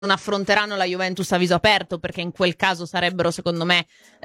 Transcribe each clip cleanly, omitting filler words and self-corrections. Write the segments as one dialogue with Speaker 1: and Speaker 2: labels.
Speaker 1: affronteranno la Juventus a viso aperto, perché in quel caso sarebbero, secondo me,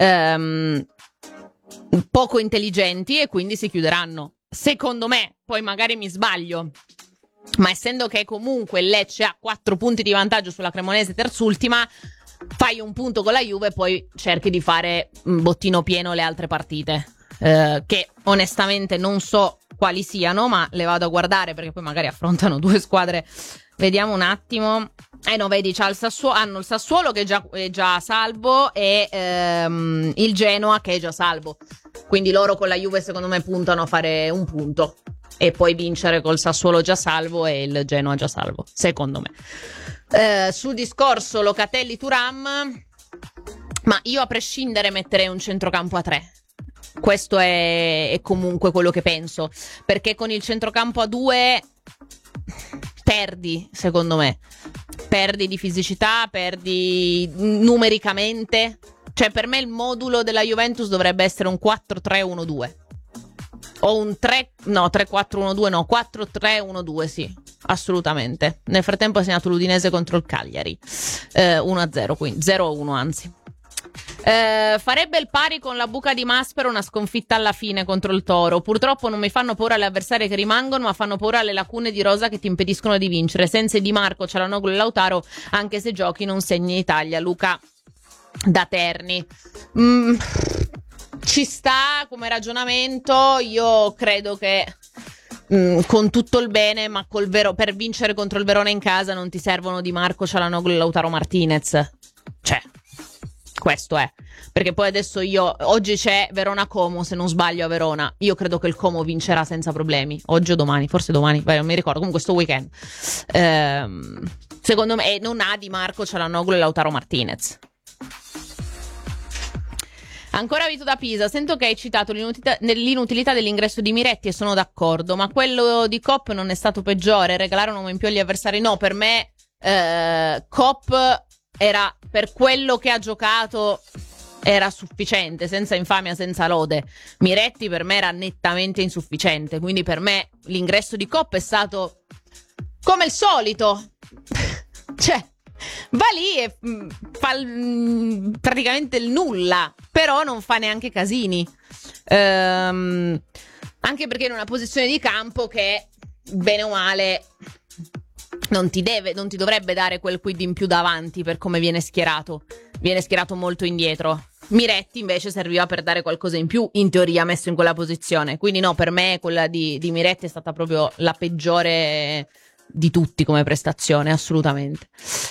Speaker 1: poco intelligenti, e quindi si chiuderanno. Secondo me, poi magari mi sbaglio, ma essendo che comunque il Lecce ha 4 punti di vantaggio sulla Cremonese terzultima, fai un punto con la Juve e poi cerchi di fare bottino pieno le altre partite, che onestamente non so quali siano, ma le vado a guardare perché poi magari affrontano 2 squadre. Vediamo un attimo. No, vedi, hanno il Sassuolo che è già salvo, e il Genoa che è già salvo. Quindi loro con la Juve secondo me puntano a fare un punto e poi vincere col Sassuolo già salvo e il Genoa già salvo, secondo me. Sul discorso Locatelli-Thuram, ma io a prescindere metterei un centrocampo a 3. Questo è comunque quello che penso, perché con il centrocampo a 2 perdi, secondo me. Perdi di fisicità, perdi numericamente. Cioè, per me il modulo della Juventus dovrebbe essere un 4-3-1-2. O un 3-4-1-2, no, 4-3-1-2, sì, assolutamente. Nel frattempo ha segnato l'Udinese contro il Cagliari, 1-0, quindi 0-1 anzi. Farebbe il pari con la Buca di Maspero, una sconfitta alla fine contro il Toro. Purtroppo non mi fanno paura le avversarie che rimangono, ma fanno paura le lacune di rosa che ti impediscono di vincere. Senza Di Marco, Cialanoglu e Lautaro, anche se giochi non segni in Italia. Luca da Terni. Ci sta come ragionamento. Io credo che con tutto il bene, ma per vincere contro il Verona in casa non ti servono Di Marco, Cialanoglu e Lautaro Martinez. Cioè, questo è, perché poi adesso oggi c'è Verona-Como, se non sbaglio, a Verona. Io credo che il Como vincerà senza problemi, oggi o domani, forse domani, non mi ricordo, comunque sto weekend. Secondo me non ha Di Marco, Cialanoglu e Lautaro Martinez. Ancora Vito da Pisa, sento che hai citato l'inutilità dell'ingresso di Miretti e sono d'accordo, ma quello di Kopp non è stato peggiore, regalare un uomo in più agli avversari. No, per me Kopp era, per quello che ha giocato, era sufficiente, senza infamia, senza lode. Miretti per me era nettamente insufficiente, quindi per me l'ingresso di Kopp è stato come il solito. Cioè, va lì e fa praticamente il nulla, però non fa neanche casini. Anche perché in una posizione di campo che, bene o male, non ti dovrebbe dare quel quid in più davanti per come viene schierato. Viene schierato molto indietro. Miretti invece serviva per dare qualcosa in più, in teoria, messo in quella posizione. Quindi no, per me quella di Miretti è stata proprio la peggiore di tutti come prestazione, assolutamente.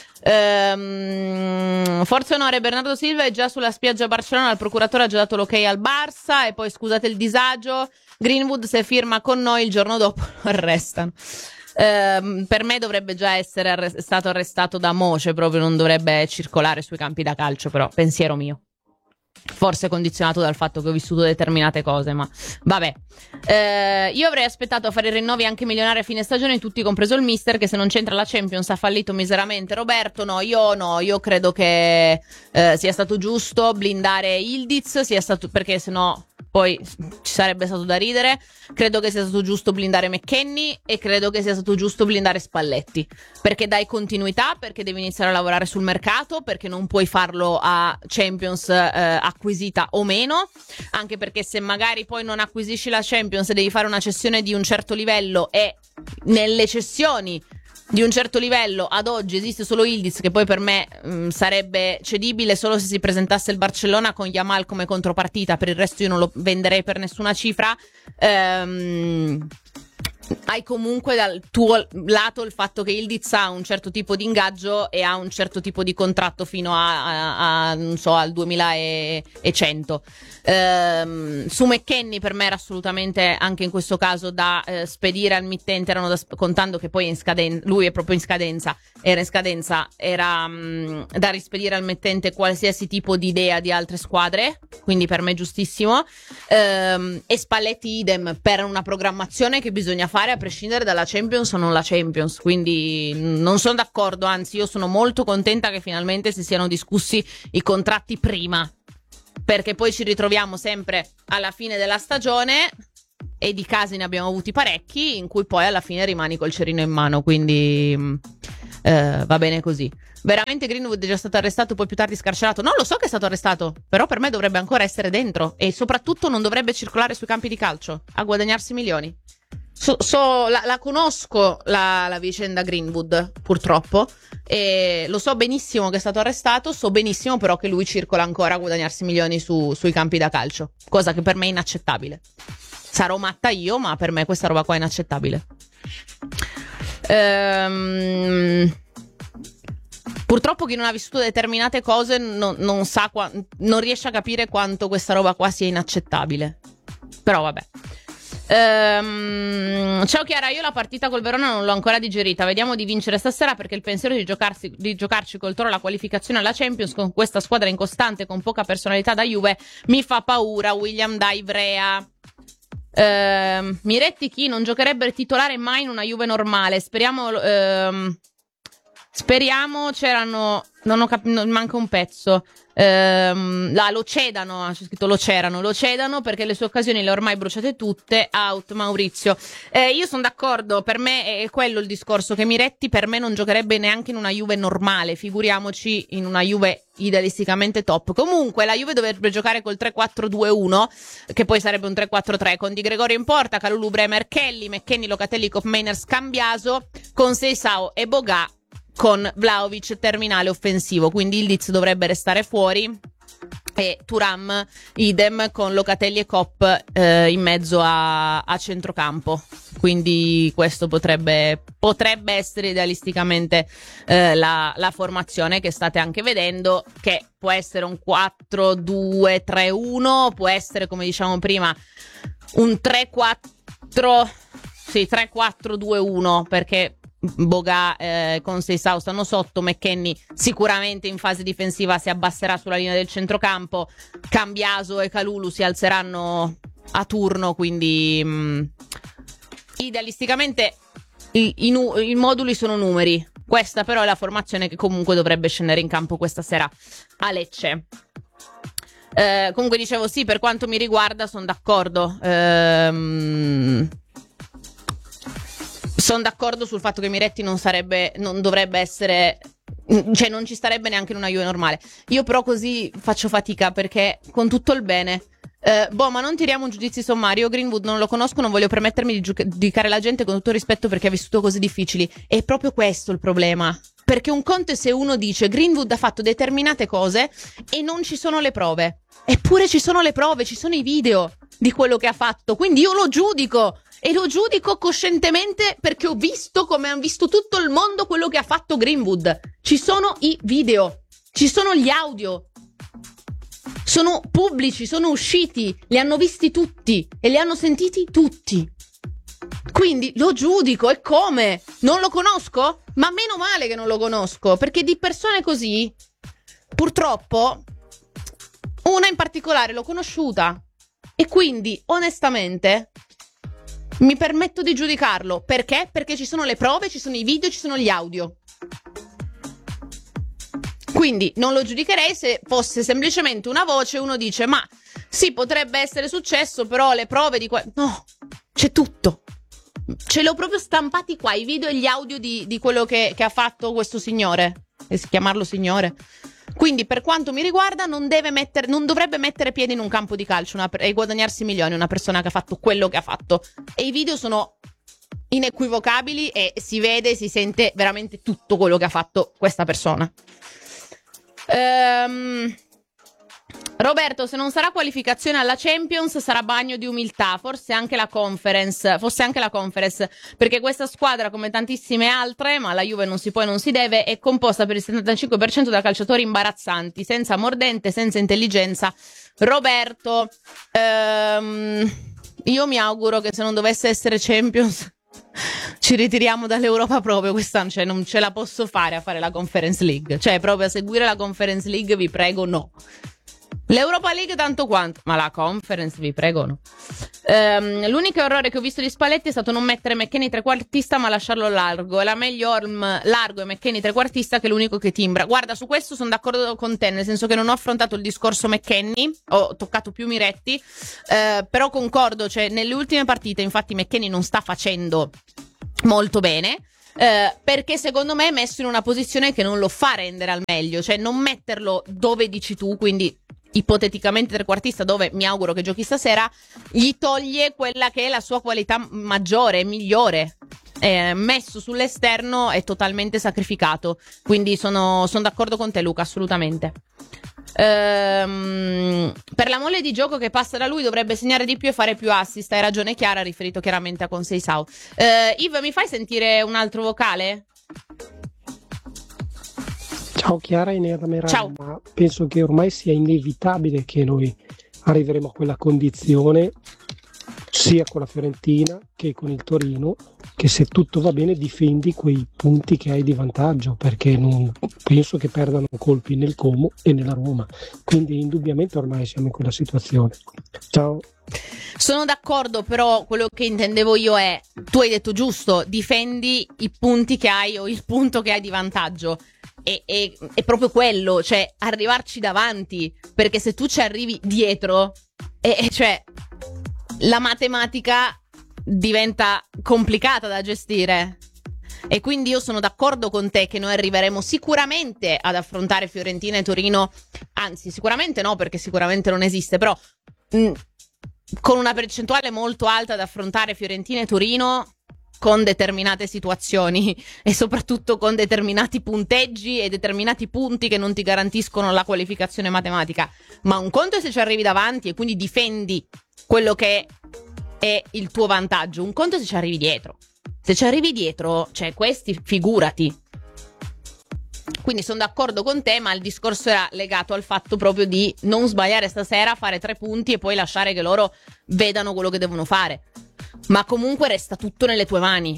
Speaker 1: Forza onore, Bernardo Silva è già sulla spiaggia a Barcellona, il procuratore ha già dato l'ok al Barça. E poi, scusate il disagio, Greenwood se firma con noi il giorno dopo lo arrestano. Per me dovrebbe già essere stato arrestato da mo', cioè proprio non dovrebbe circolare sui campi da calcio, però pensiero mio, forse condizionato dal fatto che ho vissuto determinate cose, ma vabbè. Io avrei aspettato a fare i rinnovi anche milionari a fine stagione, tutti compreso il mister, che se non c'entra la Champions ha fallito miseramente. Roberto, io credo che sia stato giusto blindare Yildiz, perché sennò poi ci sarebbe stato da ridere. Credo che sia stato giusto blindare McKennie e credo che sia stato giusto blindare Spalletti, perché dai continuità, perché devi iniziare a lavorare sul mercato, perché non puoi farlo a Champions acquisita o meno, anche perché se magari poi non acquisisci la Champions e devi fare una cessione di un certo livello, e nelle cessioni di un certo livello ad oggi esiste solo Yildiz, che poi per me sarebbe cedibile solo se si presentasse il Barcellona con Yamal come contropartita. Per il resto io non lo venderei per nessuna cifra. Hai comunque dal tuo lato il fatto che Yildiz ha un certo tipo di ingaggio e ha un certo tipo di contratto fino a non so, al 2100. Su McKennie per me era assolutamente, anche in questo caso, da spedire al mittente, contando che poi lui è proprio in scadenza, era da rispedire al mittente qualsiasi tipo di idea di altre squadre, quindi per me giustissimo. E Spalletti idem, per una programmazione che bisogna fare a prescindere dalla Champions o non la Champions, quindi non sono d'accordo, anzi io sono molto contenta che finalmente si siano discussi i contratti prima, perché poi ci ritroviamo sempre alla fine della stagione, e di casi ne abbiamo avuti parecchi in cui poi alla fine rimani col cerino in mano, quindi Va bene così. Veramente Greenwood è già stato arrestato, poi più tardi scarcerato? Non lo so che è stato arrestato, però per me dovrebbe ancora essere dentro e soprattutto non dovrebbe circolare sui campi di calcio a guadagnarsi milioni. La conosco la vicenda Greenwood, purtroppo, e lo so benissimo che è stato arrestato, so benissimo però che lui circola ancora a guadagnarsi milioni sui campi da calcio, cosa che per me è inaccettabile. Sarò matta io, ma per me questa roba qua è inaccettabile. Purtroppo chi non ha vissuto determinate cose non sa non riesce a capire quanto questa roba qua sia inaccettabile. Però vabbè. Ciao Chiara, io la partita col Verona non l'ho ancora digerita. Vediamo di vincere stasera, perché il pensiero di giocarci col Toro la qualificazione alla Champions con questa squadra incostante con poca personalità da Juve mi fa paura. William da Ivrea. Miretti chi non giocherebbe titolare mai in una Juve normale. Speriamo c'erano, manca un pezzo. Lo cedano, c'è scritto lo cedano perché le sue occasioni le ha ormai bruciate tutte. Out Maurizio. Io sono d'accordo, per me è quello il discorso, che Miretti per me non giocherebbe neanche in una Juve normale, figuriamoci in una Juve idealisticamente top. Comunque la Juve dovrebbe giocare col 3-4-2-1, che poi sarebbe un 3-4-3, con Di Gregorio in porta, Kalulu, Bremer, Kelly, McKennie, Locatelli, Koopmeiners, Cambiaso, con Seisao e Boga, con Vlahovic terminale offensivo, quindi Ildiz dovrebbe restare fuori e Thuram idem, con Locatelli e Kopp in mezzo a centrocampo. Quindi questo potrebbe essere idealisticamente la formazione che state anche vedendo, che può essere un 4-2-3-1, può essere, come diciamo prima, un 3-4-2-1, perché Boga con Seisao stanno sotto, McKennie sicuramente in fase difensiva si abbasserà sulla linea del centrocampo, Cambiaso e Kalulu si alzeranno a turno, quindi idealisticamente i moduli sono numeri. Questa però è la formazione che comunque dovrebbe scendere in campo questa sera a Lecce. Comunque dicevo, sì, per quanto mi riguarda sono d'accordo. Sono d'accordo sul fatto che Miretti non dovrebbe essere, cioè non ci starebbe neanche in una Juve normale. Io però così faccio fatica, perché con tutto il bene, ma non tiriamo un giudizio sommario. Greenwood non lo conosco, non voglio permettermi di giudicare la gente, con tutto il rispetto, perché ha vissuto cose difficili. È proprio questo il problema. Perché un conto è se uno dice Greenwood ha fatto determinate cose e non ci sono le prove. Eppure ci sono le prove, ci sono i video di quello che ha fatto. Quindi io lo giudico. E lo giudico coscientemente, perché ho visto, come ha visto tutto il mondo, quello che ha fatto Greenwood. Ci sono i video, ci sono gli audio, sono pubblici, sono usciti, li hanno visti tutti e li hanno sentiti tutti. Quindi lo giudico. E come? Non lo conosco? Ma meno male che non lo conosco, perché di persone così, purtroppo, una in particolare l'ho conosciuta. E quindi, onestamente, mi permetto di giudicarlo. Perché? Perché ci sono le prove, ci sono i video, ci sono gli audio. Quindi non lo giudicherei se fosse semplicemente una voce, uno dice ma sì, potrebbe essere successo, però le prove no, c'è tutto. Ce l'ho proprio stampati qua, i video e gli audio di quello che ha fatto questo signore. E chiamarlo signore. Quindi per quanto mi riguarda non dovrebbe mettere piedi in un campo di calcio e guadagnarsi milioni una persona che ha fatto quello che ha fatto. E i video sono inequivocabili e si vede, si sente veramente tutto quello che ha fatto questa persona. Roberto, se non sarà qualificazione alla Champions sarà bagno di umiltà, forse anche la conference, perché questa squadra, come tantissime altre, ma la Juve non si può e non si deve, è composta per il 75% da calciatori imbarazzanti, senza mordente, senza intelligenza. Roberto, io mi auguro che se non dovesse essere Champions ci ritiriamo dall'Europa proprio quest'anno, cioè non ce la posso fare a fare la Conference League, cioè proprio a seguire la Conference League, vi prego, no. L'Europa League tanto quanto, ma la Conference vi prego no. L'unico errore che ho visto di Spalletti è stato non mettere McKennie trequartista ma lasciarlo largo. Era meglio largo e McKennie trequartista, che è l'unico che timbra. Guarda, su questo sono d'accordo con te, nel senso che non ho affrontato il discorso McKennie, ho toccato più Miretti, però concordo, cioè nelle ultime partite infatti McKennie non sta facendo molto bene. perché secondo me è messo in una posizione che non lo fa rendere al meglio, cioè non metterlo dove dici tu, quindi ipoteticamente trequartista, dove mi auguro che giochi stasera, gli toglie quella che è la sua qualità maggiore, migliore. Messo sull'esterno è totalmente sacrificato, quindi sono d'accordo con te, Luca, assolutamente. Per la mole di gioco che passa da lui dovrebbe segnare di più e fare più assist. Hai ragione Chiara, riferito chiaramente a Conceição. Yves, mi fai sentire un altro vocale?
Speaker 2: Ciao Chiara e Nera Merano,
Speaker 1: Ciao.
Speaker 2: ma penso che ormai sia inevitabile che noi arriveremo a quella condizione sia con la Fiorentina che con il Torino, che se tutto va bene difendi quei punti che hai di vantaggio, perché non penso che perdano colpi nel Como e nella Roma, quindi indubbiamente ormai siamo in quella situazione. Ciao.
Speaker 1: Sono d'accordo, però quello che intendevo io è, tu hai detto giusto, difendi i punti che hai o il punto che hai di vantaggio. È proprio quello, cioè arrivarci davanti, perché se tu ci arrivi dietro, cioè la matematica diventa complicata da gestire. E quindi io sono d'accordo con te che noi arriveremo sicuramente ad affrontare Fiorentina e Torino, anzi sicuramente no, perché sicuramente non esiste, però con una percentuale molto alta ad affrontare Fiorentina e Torino con determinate situazioni e soprattutto con determinati punteggi e determinati punti che non ti garantiscono la qualificazione matematica. Ma un conto è se ci arrivi davanti e quindi difendi quello che è il tuo vantaggio, un conto è se ci arrivi dietro. Se ci arrivi dietro, cioè questi figurati. Quindi sono d'accordo con te, ma il discorso era legato al fatto proprio di non sbagliare stasera, fare 3 punti e poi lasciare che loro vedano quello che devono fare. Ma comunque resta tutto nelle tue mani.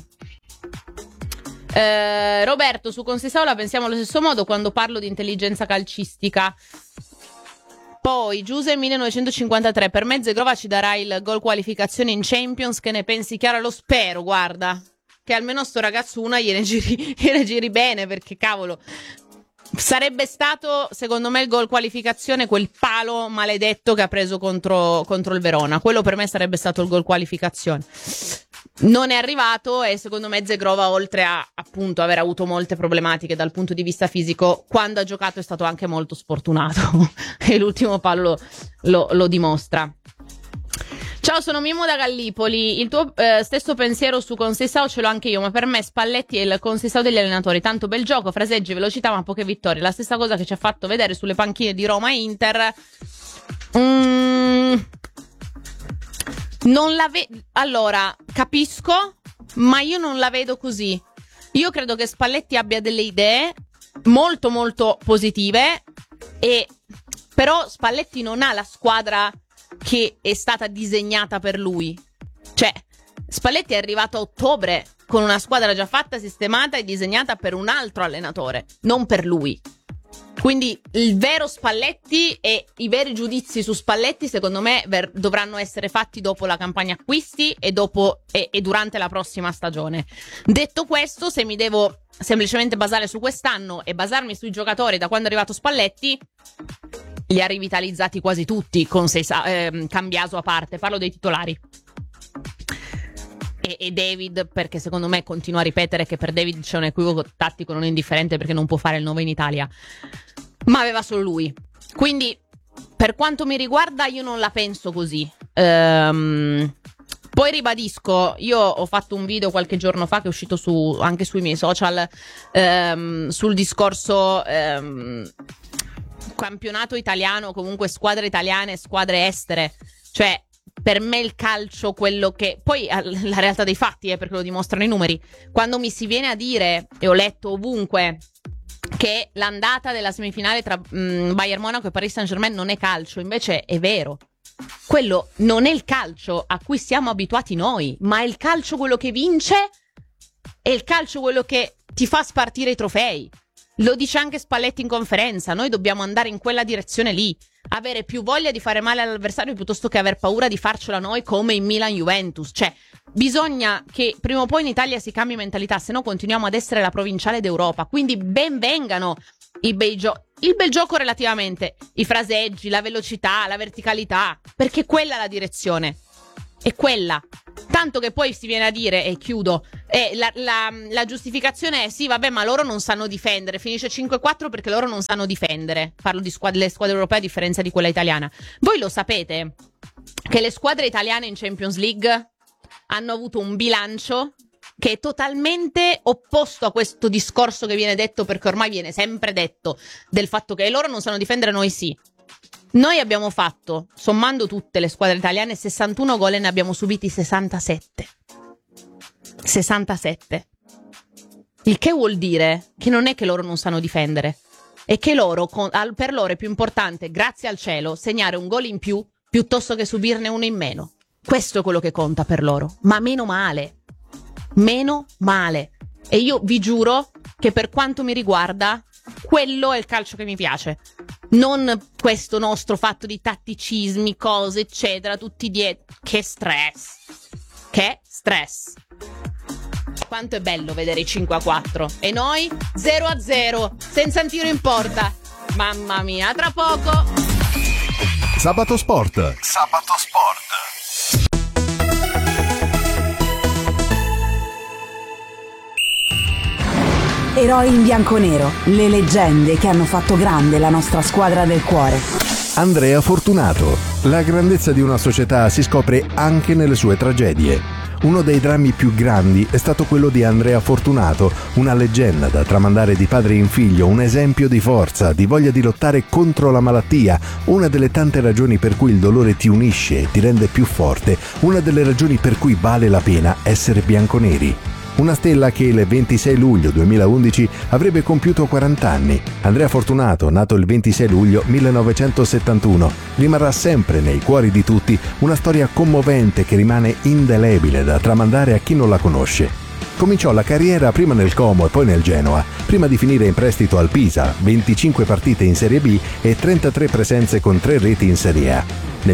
Speaker 1: Roberto, su Conceição la pensiamo allo stesso modo quando parlo di intelligenza calcistica. Poi Giuse 1953, per me Zegrova ci darà il gol qualificazione in Champions, che ne pensi Chiara? Lo spero, guarda, che almeno sto ragazzo una gliene giri bene, perché cavolo, sarebbe stato secondo me il gol qualificazione, quel palo maledetto che ha preso contro il Verona, quello per me sarebbe stato il gol qualificazione. Non è arrivato e secondo me Zegrova, oltre a appunto aver avuto molte problematiche dal punto di vista fisico, quando ha giocato è stato anche molto sfortunato e l'ultimo palo lo dimostra. Ciao, sono Mimmo da Gallipoli. Il tuo stesso pensiero su Conceição ce l'ho anche io, ma per me Spalletti è il Conceição degli allenatori. Tanto bel gioco, fraseggi, velocità, ma poche vittorie. La stessa cosa che ci ha fatto vedere sulle panchine di Roma e Inter. Non la vedo. Allora, capisco, ma io non la vedo così. Io credo che Spalletti abbia delle idee molto molto positive, però Spalletti non ha la squadra che è stata disegnata per lui. Cioè, Spalletti è arrivato a ottobre con una squadra già fatta, sistemata e disegnata per un altro allenatore, non per lui. Quindi il vero Spalletti e i veri giudizi su Spalletti secondo me dovranno essere fatti dopo la campagna acquisti e durante la prossima stagione. Detto questo, se mi devo semplicemente basare su quest'anno e basarmi sui giocatori da quando è arrivato Spalletti, li ha rivitalizzati quasi tutti, con Cambiaso a parte, parlo dei titolari. E David, perché secondo me continuo a ripetere che per David c'è un equivoco tattico non indifferente, perché non può fare il 9 in Italia, ma aveva solo lui. Quindi per quanto mi riguarda io non la penso così. Poi ribadisco, io ho fatto un video qualche giorno fa che è uscito anche sui miei social sul discorso campionato italiano, comunque squadre italiane e squadre estere. Cioè, per me il calcio, quello che poi la realtà dei fatti, perché lo dimostrano i numeri, quando mi si viene a dire, e ho letto ovunque, che l'andata della semifinale tra Bayern Monaco e Paris Saint-Germain non è calcio, invece è vero. Quello non è il calcio a cui siamo abituati noi, ma è il calcio quello che vince, è il calcio quello che ti fa spartire i trofei. Lo dice anche Spalletti in conferenza, noi dobbiamo andare in quella direzione lì, avere più voglia di fare male all'avversario piuttosto che aver paura di farcela noi come in Milan-Juventus. Cioè, bisogna che prima o poi in Italia si cambi mentalità, se no continuiamo ad essere la provinciale d'Europa. Quindi ben vengano il bel gioco relativamente, i fraseggi, la velocità, la verticalità, perché quella è la direzione. È quella. Tanto che poi si viene a dire, e chiudo, la giustificazione è sì, vabbè, ma loro non sanno difendere, finisce 5-4 perché loro non sanno difendere. Parlo di le squadre europee a differenza di quella italiana. Voi lo sapete che le squadre italiane in Champions League hanno avuto un bilancio che è totalmente opposto a questo discorso che viene detto, perché ormai viene sempre detto, del fatto che loro non sanno difendere, noi sì. Noi abbiamo fatto, sommando tutte le squadre italiane, 61 gol e ne abbiamo subiti 67. 67. Il che vuol dire che non è che loro non sanno difendere, è che loro, per loro è più importante, grazie al cielo, segnare un gol in più piuttosto che subirne uno in meno. Questo è quello che conta per loro. Ma meno male. Meno male. E io vi giuro che per quanto mi riguarda, quello è il calcio che mi piace. Non questo nostro fatto di tatticismi, cose, eccetera, tutti dietro. Che stress. Che stress. Quanto è bello vedere i 5-4. E noi 0-0, senza un tiro in porta. Mamma mia, tra poco.
Speaker 3: Sabato Sport. Sabato Sport.
Speaker 4: Eroi in bianconero, le leggende che hanno fatto grande la nostra squadra del cuore.
Speaker 3: Andrea Fortunato. La grandezza di una società si scopre anche nelle sue tragedie. Uno dei drammi più grandi è stato quello di Andrea Fortunato, una leggenda da tramandare di padre in figlio, un esempio di forza, di voglia di lottare contro la malattia, una delle tante ragioni per cui il dolore ti unisce e ti rende più forte, una delle ragioni per cui vale la pena essere bianconeri. Una stella che il 26 luglio 2011 avrebbe compiuto 40 anni. Andrea Fortunato, nato il 26 luglio 1971, rimarrà sempre nei cuori di tutti una storia commovente che rimane indelebile da tramandare a chi non la conosce. Cominciò la carriera prima nel Como e poi nel Genoa, prima di finire in prestito al Pisa, 25 partite in Serie B e 33 presenze con 3 reti in Serie A. Nel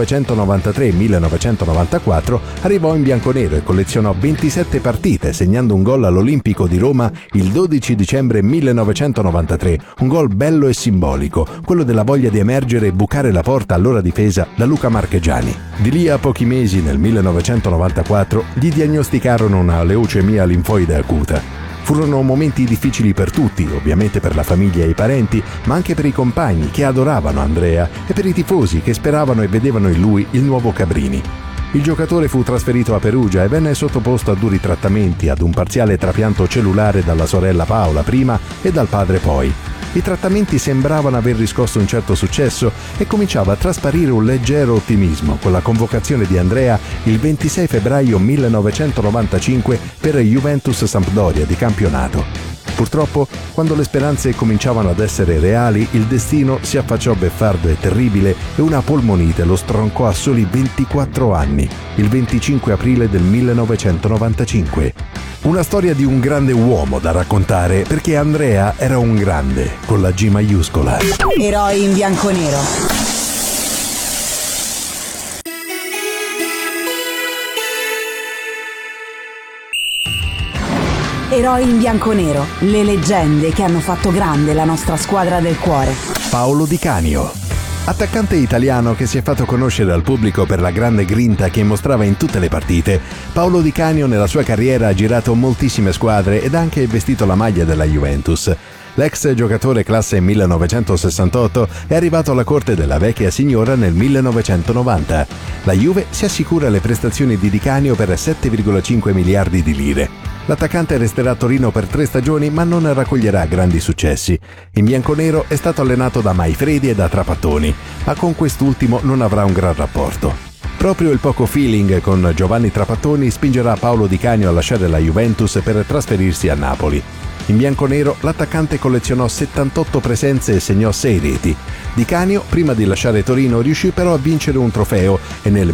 Speaker 3: 1993-1994 arrivò in bianconero e collezionò 27 partite, segnando un gol all'Olimpico di Roma il 12 dicembre 1993, un gol bello e simbolico, quello della voglia di emergere e bucare la porta alla loro difesa da Luca Marchegiani. Di lì a pochi mesi, nel 1994, gli diagnosticarono una leucemia linfoide acuta. Furono momenti difficili per tutti, ovviamente per la famiglia e i parenti, ma anche per i compagni che adoravano Andrea e per i tifosi che speravano e vedevano in lui il nuovo Cabrini. Il giocatore fu trasferito a Perugia e venne sottoposto a duri trattamenti, ad un parziale trapianto cellulare dalla sorella Paola prima e dal padre poi. I trattamenti sembravano aver riscosso un certo successo e cominciava a trasparire un leggero ottimismo con la convocazione di Andrea il 26 febbraio 1995 per Juventus Sampdoria di campionato. Purtroppo, quando le speranze cominciavano ad essere reali, il destino si affacciò beffardo e terribile e una polmonite lo stroncò a soli 24 anni, il 25 aprile del 1995. Una storia di un grande uomo da raccontare, perché Andrea era un grande, con la G maiuscola.
Speaker 4: Eroi in bianconero. Eroi in bianconero, le leggende che hanno fatto grande la nostra squadra del cuore.
Speaker 3: Paolo Di Canio. Attaccante italiano che si è fatto conoscere al pubblico per la grande grinta che mostrava in tutte le partite, Paolo Di Canio nella sua carriera ha girato moltissime squadre ed anche vestito la maglia della Juventus. L'ex giocatore classe 1968 è arrivato alla corte della vecchia signora nel 1990. La Juve si assicura le prestazioni di Di Canio per 7,5 miliardi di lire. L'attaccante resterà a Torino per 3 stagioni ma non raccoglierà grandi successi. In bianconero è stato allenato da Maifredi e da Trapattoni, ma con quest'ultimo non avrà un gran rapporto. Proprio il poco feeling con Giovanni Trapattoni spingerà Paolo Di Canio a lasciare la Juventus per trasferirsi a Napoli. In bianconero l'attaccante collezionò 78 presenze e segnò 6 reti. Di Canio, prima di lasciare Torino, riuscì però a vincere un trofeo e nel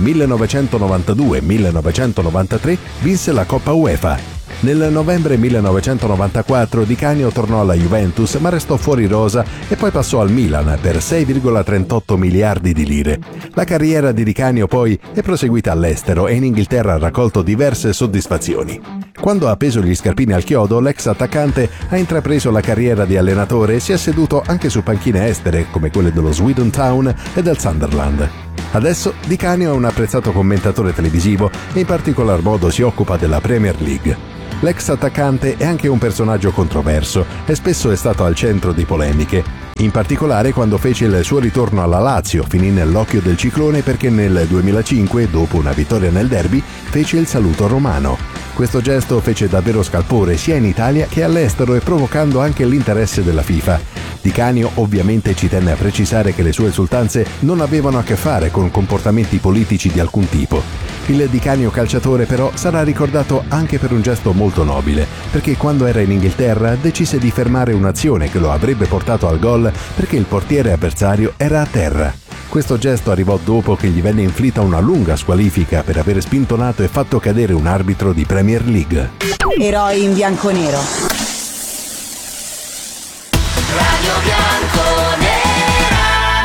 Speaker 3: 1992-1993 vinse la Coppa UEFA. Nel novembre 1994 Di Canio tornò alla Juventus ma restò fuori rosa e poi passò al Milan per 6,38 miliardi di lire. La carriera di Di Canio poi è proseguita all'estero e in Inghilterra ha raccolto diverse soddisfazioni. Quando ha appeso gli scarpini al chiodo, l'ex attaccante ha intrapreso la carriera di allenatore e si è seduto anche su panchine estere come quelle dello Swindon Town e del Sunderland. Adesso Di Canio è un apprezzato commentatore televisivo e in particolar modo si occupa della Premier League. L'ex attaccante è anche un personaggio controverso e spesso è stato al centro di polemiche, in particolare quando fece il suo ritorno alla Lazio, finì nell'occhio del ciclone perché nel 2005, dopo una vittoria nel derby, fece il saluto romano. Questo gesto fece davvero scalpore sia in Italia che all'estero e provocando anche l'interesse della FIFA. Di Canio ovviamente ci tenne a precisare che le sue esultanze non avevano a che fare con comportamenti politici di alcun tipo. Il Di Canio calciatore però sarà ricordato anche per un gesto molto nobile, perché quando era in Inghilterra decise di fermare un'azione che lo avrebbe portato al gol perché il portiere avversario era a terra. Questo gesto arrivò dopo che gli venne inflitta una lunga squalifica per aver spintonato e fatto cadere un arbitro di Premier League.
Speaker 4: Eroi in bianconero.
Speaker 5: Radio Bianconera.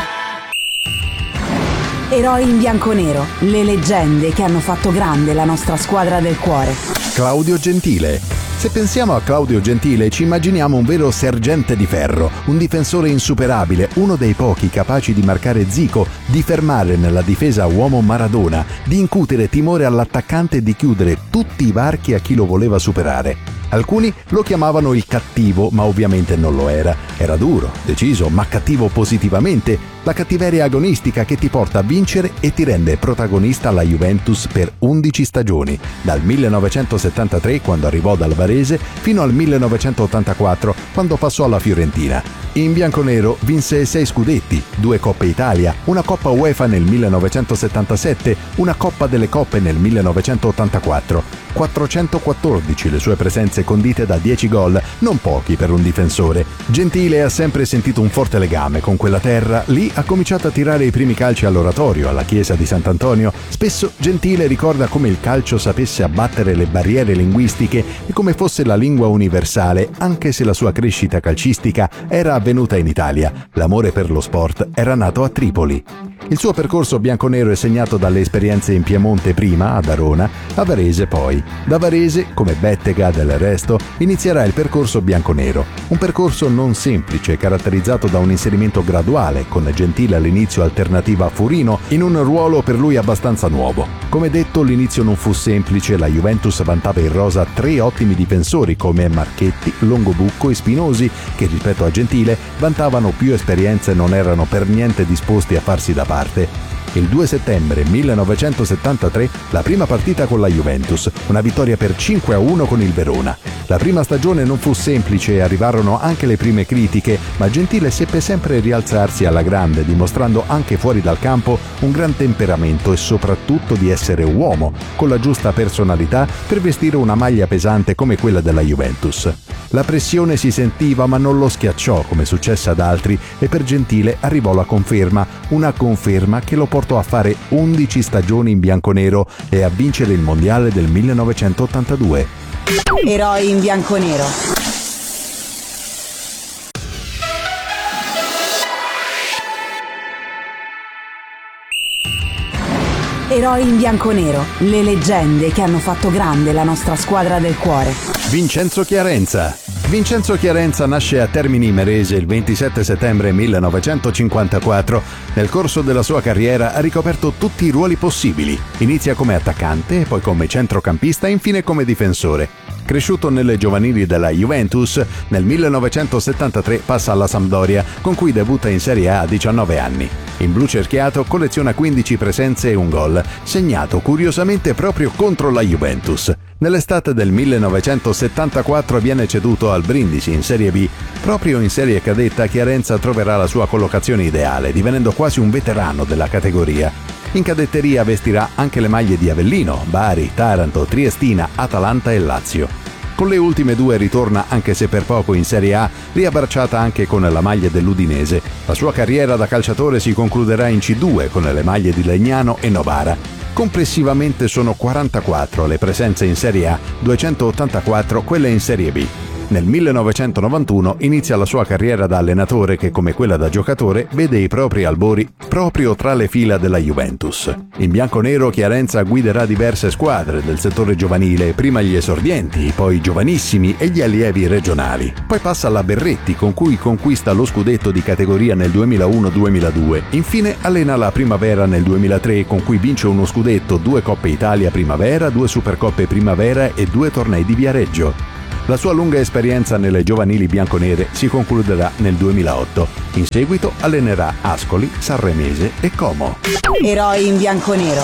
Speaker 4: Eroi in bianconero, le leggende che hanno fatto grande la nostra squadra del cuore.
Speaker 3: Claudio Gentile. Se pensiamo a Claudio Gentile ci immaginiamo un vero sergente di ferro, un difensore insuperabile, uno dei pochi capaci di marcare Zico, di fermare nella difesa uomo Maradona, di incutere timore all'attaccante e di chiudere tutti i varchi a chi lo voleva superare. Alcuni lo chiamavano il cattivo, ma ovviamente non lo era. Era duro, deciso, ma cattivo positivamente. La cattiveria agonistica che ti porta a vincere e ti rende protagonista alla Juventus per 11 stagioni, dal 1973, quando arrivò dal Varese, fino al 1984, quando passò alla Fiorentina. In bianconero vinse 6 scudetti, 2 Coppe Italia, una Coppa UEFA nel 1977, una Coppa delle Coppe nel 1984. 414 le sue presenze condite da 10 gol, non pochi per un difensore. Gentile ha sempre sentito un forte legame con quella terra, lì ha cominciato a tirare i primi calci all'oratorio, alla chiesa di Sant'Antonio. Spesso Gentile ricorda come il calcio sapesse abbattere le barriere linguistiche e come fosse la lingua universale, anche se la sua crescita calcistica era avvenuta in Italia. L'amore per lo sport era nato a Tripoli. Il suo percorso bianconero è segnato dalle esperienze in Piemonte prima, ad Arona, a Varese poi. Da Varese, come Bettega del resto, inizierà il percorso bianconero. Un percorso non semplice, caratterizzato da un inserimento graduale, con Gentile all'inizio alternativa a Furino, in un ruolo per lui abbastanza nuovo. Come detto, l'inizio non fu semplice, la Juventus vantava in rosa 3 ottimi difensori come Marchetti, Longobucco e Spinosi, che rispetto a Gentile vantavano più esperienza e non erano per niente disposti a farsi da parte. Il 2 settembre 1973 la prima partita con la Juventus, una vittoria per 5-1 con il Verona. La prima stagione non fu semplice e arrivarono anche le prime critiche, ma Gentile seppe sempre rialzarsi alla grande, dimostrando anche fuori dal campo un gran temperamento e soprattutto di essere uomo, con la giusta personalità per vestire una maglia pesante come quella della Juventus. La pressione si sentiva ma non lo schiacciò come successe ad altri e per Gentile arrivò la conferma, una conferma che lo portò a fare 11 stagioni in bianconero e a vincere il mondiale del 1982.
Speaker 4: Eroi in bianconero. Eroi in bianconero, le leggende che hanno fatto grande la nostra squadra del cuore.
Speaker 3: Vincenzo Chiarenza. Vincenzo Chiarenza nasce a Termini Imerese il 27 settembre 1954. Nel corso della sua carriera ha ricoperto tutti i ruoli possibili. Inizia come attaccante, poi come centrocampista e infine come difensore. Cresciuto nelle giovanili della Juventus, nel 1973 passa alla Sampdoria, con cui debutta in Serie A a 19 anni. In blu cerchiato colleziona 15 presenze e un gol, segnato curiosamente proprio contro la Juventus. Nell'estate del 1974 viene ceduto al Brindisi in Serie B. Proprio in Serie Cadetta Chiarenza troverà la sua collocazione ideale, divenendo quasi un veterano della categoria. In cadetteria vestirà anche le maglie di Avellino, Bari, Taranto, Triestina, Atalanta e Lazio. Con le ultime 2 ritorna, anche se per poco, in Serie A, riabbracciata anche con la maglia dell'Udinese. La sua carriera da calciatore si concluderà in C2 con le maglie di Legnano e Novara. Complessivamente sono 44 le presenze in Serie A, 284 quelle in Serie B. Nel 1991 inizia la sua carriera da allenatore che, come quella da giocatore, vede i propri albori proprio tra le fila della Juventus. In bianconero Chiarenza guiderà diverse squadre del settore giovanile, prima gli esordienti, poi i giovanissimi e gli allievi regionali. Poi passa alla Berretti, con cui conquista lo scudetto di categoria nel 2001-2002. Infine allena la Primavera nel 2003, con cui vince uno scudetto, 2 Coppe Italia Primavera, 2 Supercoppe Primavera e 2 tornei di Viareggio. La sua lunga esperienza nelle giovanili bianconere si concluderà nel 2008. In seguito allenerà Ascoli, Sanremese e Como.
Speaker 4: Eroi in bianconero.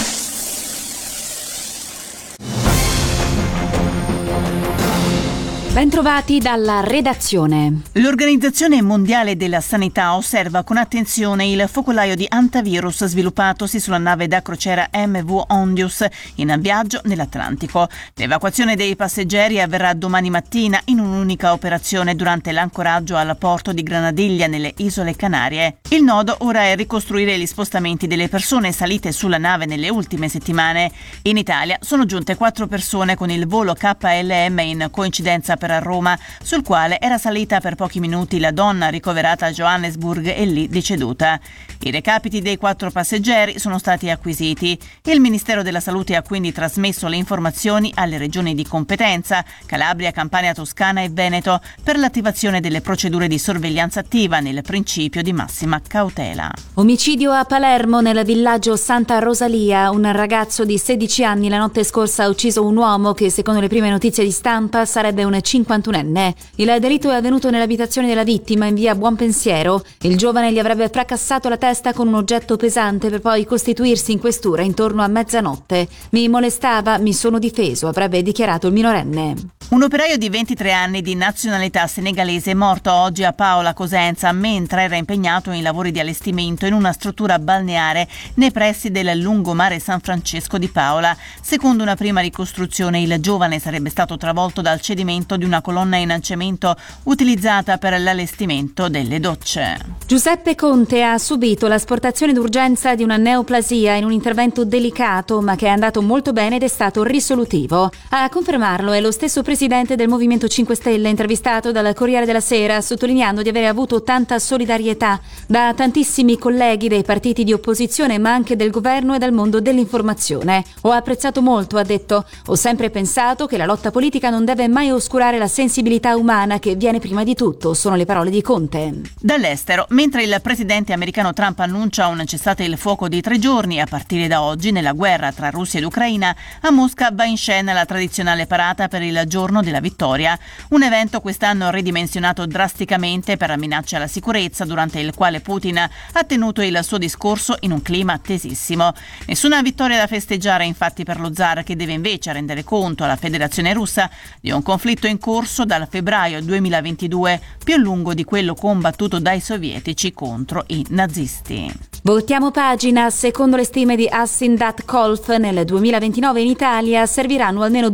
Speaker 6: Bentrovati dalla redazione.
Speaker 7: L'Organizzazione Mondiale della Sanità osserva con attenzione il focolaio di antivirus sviluppatosi sulla nave da crociera MV Ondius in viaggio nell'Atlantico. L'evacuazione dei passeggeri avverrà domani mattina in un'unica operazione durante l'ancoraggio al porto di Granadiglia nelle Isole Canarie. Il nodo ora è ricostruire gli spostamenti delle persone salite sulla nave nelle ultime settimane. In Italia sono giunte 4 persone con il volo KLM in coincidenza per Roma, sul quale era salita per pochi minuti la donna ricoverata a Johannesburg e lì deceduta. I recapiti dei 4 passeggeri sono stati acquisiti. Il Ministero della Salute ha quindi trasmesso le informazioni alle regioni di competenza, Calabria, Campania, Toscana e Veneto, per l'attivazione delle procedure di sorveglianza attiva nel principio di massima cautela.
Speaker 6: Omicidio a Palermo nel villaggio Santa Rosalia. Un ragazzo di 16 anni la notte scorsa ha ucciso un uomo che, secondo le prime notizie di stampa, sarebbe un 51enne. Il delitto è avvenuto nell'abitazione della vittima in via Buonpensiero. Il giovane gli avrebbe fracassato la testa con un oggetto pesante per poi costituirsi in questura intorno a mezzanotte. Mi molestava, mi sono difeso, avrebbe dichiarato il minorenne.
Speaker 7: Un operaio di 23 anni di nazionalità senegalese è morto oggi a Paola, Cosenza, mentre era impegnato in lavori di allestimento in una struttura balneare nei pressi del lungomare San Francesco di Paola. Secondo una prima ricostruzione, il giovane sarebbe stato travolto dal cedimento di una colonna in cemento utilizzata per l'allestimento delle docce.
Speaker 6: Giuseppe Conte ha subito l'asportazione d'urgenza di una neoplasia in un intervento delicato, ma che è andato molto bene ed è stato risolutivo. A confermarlo è lo stesso presidente del Movimento 5 Stelle, intervistato dal Corriere della Sera, sottolineando di avere avuto tanta solidarietà da tantissimi colleghi dei partiti di opposizione, ma anche del governo e dal mondo dell'informazione. Ho apprezzato molto, ha detto. Ho sempre pensato che la lotta politica non deve mai oscurare la sensibilità umana che viene prima di tutto, sono le parole di Conte.
Speaker 7: Dall'estero, mentre il presidente americano Trump annuncia un cessate il fuoco di 3 giorni a partire da oggi nella guerra tra Russia ed Ucraina, a Mosca va in scena la tradizionale parata per il giorno della vittoria, un evento quest'anno ridimensionato drasticamente per la minaccia alla sicurezza, durante il quale Putin ha tenuto il suo discorso in un clima tesissimo. Nessuna vittoria da festeggiare infatti per lo zar, che deve invece rendere conto alla Federazione Russa di un conflitto in corso dal febbraio 2022, più lungo di quello combattuto dai sovietici contro i nazisti.
Speaker 6: Voltiamo pagina. Secondo le stime di Assindat-Colf, nel 2029 in Italia serviranno almeno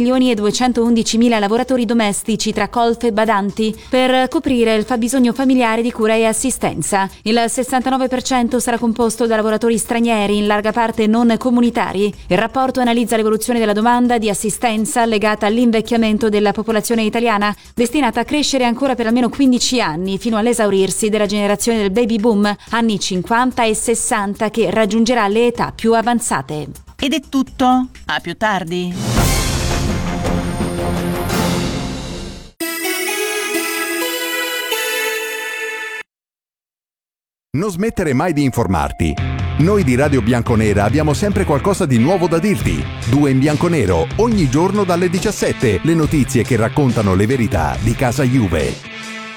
Speaker 6: 2.211.000 lavoratori domestici tra colf e badanti per coprire il fabbisogno familiare di cura e assistenza. Il 69% sarà composto da lavoratori stranieri, in larga parte non comunitari. Il rapporto analizza l'evoluzione della domanda di assistenza legata all'invecchiamento della popolazione italiana, destinata a crescere ancora per almeno 15 anni, fino all'esaurirsi della generazione del baby boom, anni 50 e 60, che raggiungerà le età più avanzate.
Speaker 7: Ed è tutto, a più tardi.
Speaker 3: Non smettere mai di informarti. Noi di Radio Bianconera abbiamo sempre qualcosa di nuovo da dirti. 2 in bianconero, ogni giorno dalle 17, le notizie che raccontano le verità di casa Juve.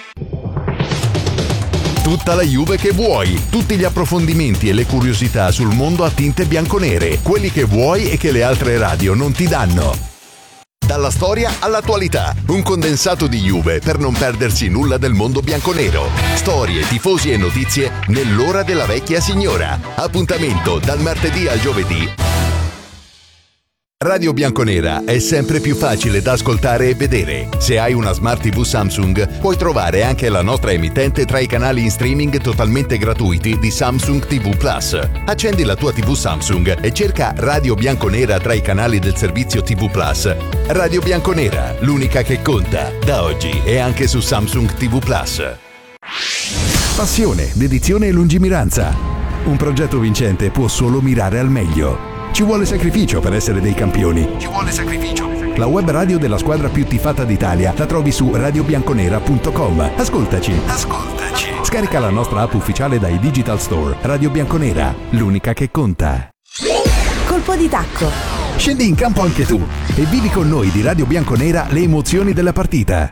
Speaker 3: Tutta la Juve che vuoi, tutti gli approfondimenti e le curiosità sul mondo a tinte bianconere, quelli che vuoi e che le altre radio non ti danno. Dalla storia all'attualità, un condensato di Juve per non perdersi nulla del mondo bianconero. Storie, tifosi e notizie nell'ora della vecchia signora. Appuntamento dal martedì al giovedì Radio Bianconera è sempre più facile da ascoltare e vedere. Se hai una Smart TV Samsung, puoi trovare anche la nostra emittente tra i canali in streaming totalmente gratuiti di Samsung TV Plus. Accendi la tua TV Samsung e cerca Radio Bianconera tra i canali del servizio TV Plus. Radio Bianconera, l'unica che conta, da oggi e anche su Samsung TV Plus. Passione, dedizione e lungimiranza. Un progetto vincente può solo mirare al meglio. Ci vuole sacrificio per essere dei campioni. Ci vuole sacrificio. La web radio della squadra più tifata d'Italia la trovi su radiobianconera.com. Ascoltaci. Scarica la nostra app ufficiale dai Digital Store. Radio Bianconera, l'unica che conta.
Speaker 4: Colpo di tacco.
Speaker 3: Scendi in campo anche tu e vivi con noi di Radio Bianconera le emozioni della partita.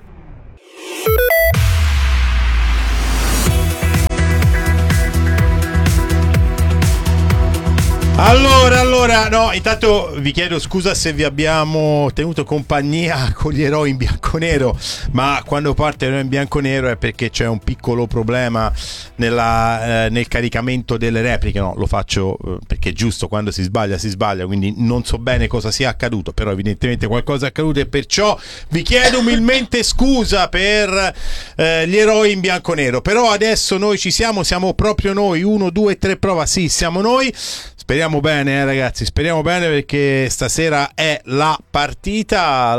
Speaker 8: Allora, no, intanto vi chiedo scusa se vi abbiamo tenuto compagnia con gli eroi in bianconero, ma quando parte l'eroe in bianconero è perché c'è un piccolo problema nel caricamento delle repliche. No, lo faccio perché è giusto, quando si sbaglia, quindi non so bene cosa sia accaduto, però evidentemente qualcosa è accaduto e perciò vi chiedo umilmente scusa per gli eroi in bianconero. Però adesso noi ci siamo proprio noi, 1, 2, 3 prova, sì, siamo noi. Speriamo bene, ragazzi, speriamo bene, perché stasera è la partita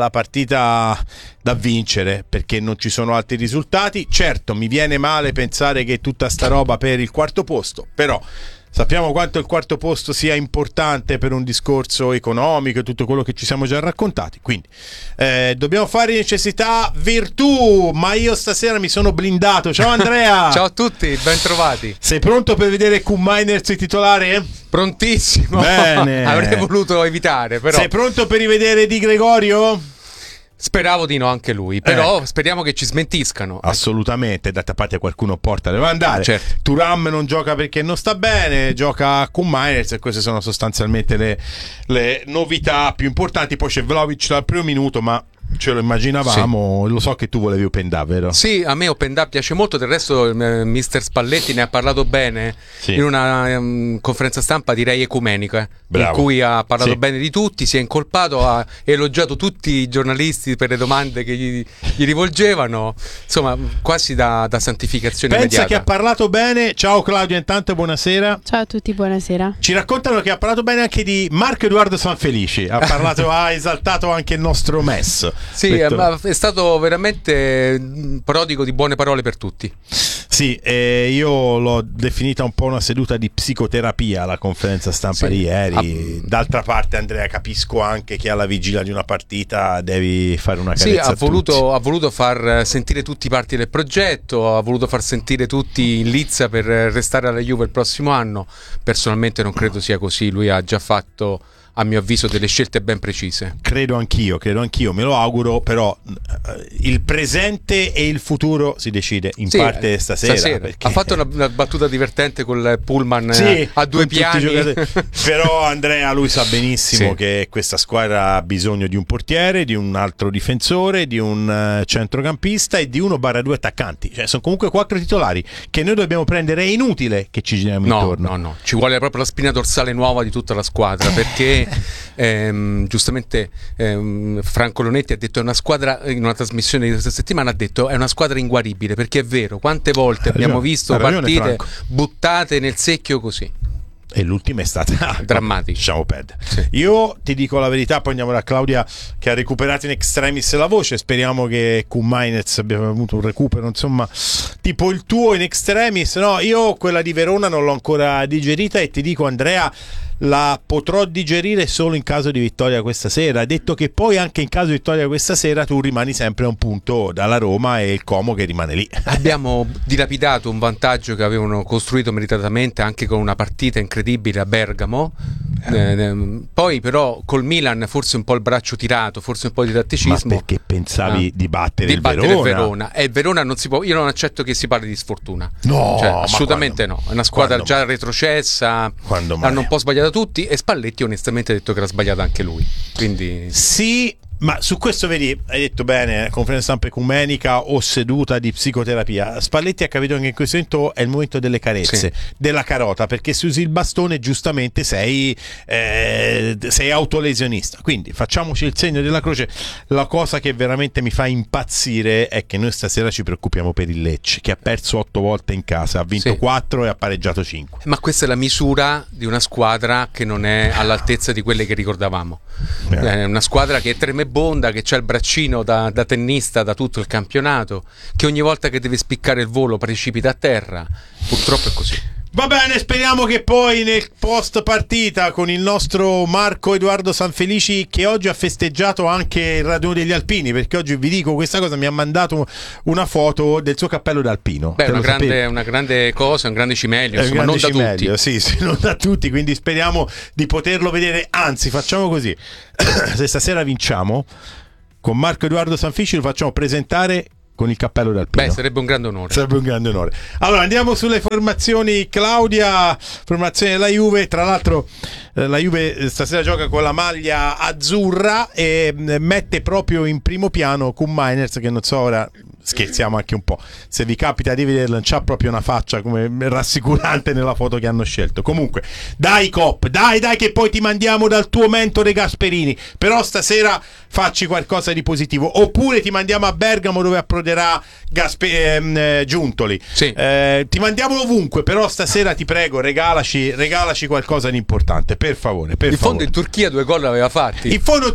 Speaker 8: da vincere, perché non ci sono altri risultati. Certo, mi viene male pensare che tutta sta roba per il quarto posto, però sappiamo quanto il quarto posto sia importante per un discorso economico e tutto quello che ci siamo già raccontati, quindi dobbiamo fare necessità virtù, ma io stasera mi sono blindato. Ciao Andrea.
Speaker 9: Ciao a tutti, ben trovati.
Speaker 8: Sei pronto per vedere Q-Miners titolare?
Speaker 9: Prontissimo.
Speaker 8: Bene.
Speaker 9: Avrei voluto evitare, però.
Speaker 8: Sei pronto per rivedere Di Gregorio?
Speaker 9: Speravo di no anche lui, però speriamo che ci smentiscano.
Speaker 8: Assolutamente, d'altra parte qualcuno porta, deve andare.
Speaker 9: Certo.
Speaker 8: Thuram non gioca perché non sta bene, gioca a Q-Miners e queste sono sostanzialmente le novità più importanti. Poi c'è Vlahovic dal primo minuto, ma ce lo immaginavamo. Sì. Lo so che tu volevi Open Dub, vero?
Speaker 9: Sì, a me Open Dub piace molto. Del resto mister Spalletti ne ha parlato bene, sì, in una conferenza stampa direi ecumenica, in cui ha parlato, sì, bene di tutti, si è incolpato, ha elogiato tutti i giornalisti per le domande che gli rivolgevano, insomma quasi da santificazione
Speaker 8: pensa
Speaker 9: immediata.
Speaker 8: Che ha parlato bene. Ciao Claudia, intanto buonasera.
Speaker 10: Ciao a tutti, buonasera.
Speaker 8: Ci raccontano che ha parlato bene anche di Marco Edoardo Sanfelici, ha parlato ha esaltato anche il nostro Mess.
Speaker 9: Sì, ma è stato veramente prodigo di buone parole per tutti.
Speaker 8: Sì, io l'ho definita un po' una seduta di psicoterapia la conferenza stampa di ieri. D'altra parte, Andrea, capisco anche che alla vigilia di una partita devi fare una carezza.
Speaker 9: Sì, ha voluto far sentire tutti parti del progetto, ha voluto far sentire tutti in lizza per restare alla Juve il prossimo anno. Personalmente non credo sia così, lui ha già fatto, a mio avviso, delle scelte ben precise.
Speaker 8: Credo anch'io, me lo auguro, però il presente e il futuro si decide in parte stasera.
Speaker 9: Perché... ha fatto una battuta divertente col pullman,
Speaker 8: sì,
Speaker 9: a due piani.
Speaker 8: Però Andrea, lui sa benissimo che questa squadra ha bisogno di un portiere, di un altro difensore, di un centrocampista e di 1/2 attaccanti. Cioè, sono comunque 4 titolari che noi dobbiamo prendere. È inutile che ci giriamo intorno.
Speaker 9: No, ci vuole proprio la spina dorsale nuova di tutta la squadra, perché giustamente Franco Lonetti ha detto, è una squadra, in una trasmissione di questa settimana ha detto, è una squadra inguaribile, perché è vero, quante volte abbiamo visto partite Franco buttate nel secchio così.
Speaker 8: E l'ultima è stata
Speaker 9: drammatica.
Speaker 8: Lasciamo perdere. Sì. Io ti dico la verità, poi andiamo da Claudia che ha recuperato in extremis la voce. Speriamo che Q-Miners abbia avuto un recupero, insomma, tipo il tuo in extremis. No, io quella di Verona non l'ho ancora digerita e ti dico, Andrea, la potrò digerire solo in caso di vittoria questa sera. Ha detto che poi anche in caso di vittoria questa sera tu rimani sempre a un punto dalla Roma e il Como che rimane lì.
Speaker 9: Abbiamo dilapidato un vantaggio che avevano costruito meritatamente anche con una partita incredibile a Bergamo. Poi però col Milan forse un po' il braccio tirato, forse un po' di tatticismo.
Speaker 8: Ma perché pensavi di battere il Verona?
Speaker 9: E il Verona non si può, io non accetto che si parli di sfortuna.
Speaker 8: No,
Speaker 9: cioè, assolutamente no. È una squadra già retrocessa, hanno un po' sbagliato tutti e Spalletti onestamente ha detto che l'ha sbagliata anche lui. Quindi
Speaker 8: sì, Ma su questo vedi, hai detto bene, conferenza stampa ecumenica o seduta di psicoterapia. Spalletti ha capito che in questo momento è il momento delle carezze, della carota, perché se usi il bastone giustamente sei autolesionista. Quindi facciamoci il segno della croce. La cosa che veramente mi fa impazzire è che noi stasera ci preoccupiamo per il Lecce, che ha perso 8 volte in casa, ha vinto 4 e ha pareggiato 5.
Speaker 9: Ma questa è la misura di una squadra che non è all'altezza di quelle che ricordavamo. È una squadra che è tremebonda, che c'ha il braccino da tennista da tutto il campionato, che ogni volta che deve spiccare il volo precipita a terra. Purtroppo è così.
Speaker 8: Va bene, speriamo che poi nel post partita con il nostro Marco Edoardo Sanfelici, che oggi ha festeggiato anche il raduno degli alpini, perché oggi vi dico questa cosa, mi ha mandato una foto del suo cappello d'alpino.
Speaker 9: Beh, una grande cosa, un grande cimelio, insomma, non da tutti.
Speaker 8: Sì, non da tutti, quindi speriamo di poterlo vedere. Anzi, facciamo così, se stasera vinciamo, con Marco Edoardo Sanfelici lo facciamo presentare con il cappello d'alpino.
Speaker 9: Beh, sarebbe un grande onore.
Speaker 8: Allora andiamo sulle formazioni. Claudia, formazione della Juve. Tra l'altro la Juve stasera gioca con la maglia azzurra e mette proprio in primo piano Koen Meiners, che non so, ora scherziamo anche un po', se vi capita di vederlo, non c'ha proprio una faccia come rassicurante nella foto che hanno scelto. Comunque dai Cop, dai che poi ti mandiamo dal tuo mentore Gasperini, però stasera facci qualcosa di positivo, oppure ti mandiamo a Bergamo dove approderà Giuntoli. Ti mandiamo ovunque, però stasera ti prego regalaci qualcosa di importante, per favore.
Speaker 9: In fondo in Turchia 2 gol aveva fatti.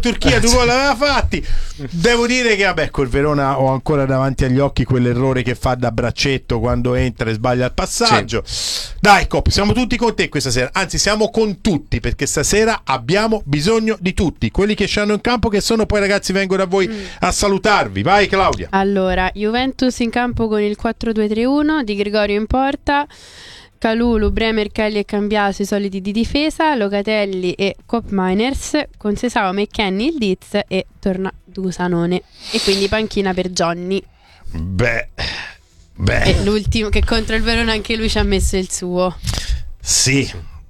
Speaker 8: Devo dire che vabbè, col Verona ho ancora davanti agli occhi quell'errore che fa da braccetto quando entra e sbaglia il passaggio. Dai Cop, siamo tutti con te questa sera, anzi siamo con tutti, perché stasera abbiamo bisogno di tutti, quelli che scendono in campo, che sono poi ragazzi, vengo da voi a salutarvi. Vai Claudia.
Speaker 10: Allora, Juventus in campo con il 4-2-3-1, Di Gregorio in porta, Kalulu, Bremer, Kelly e Cambiaso i soliti di difesa, Locatelli e Koen Meiners, con Sesao, McKennie, il Diz e Tornadu Sanone, e quindi panchina per Johnny.
Speaker 8: Beh.
Speaker 10: E l'ultimo, che contro il Verona anche lui ci ha messo il suo.
Speaker 8: Sì.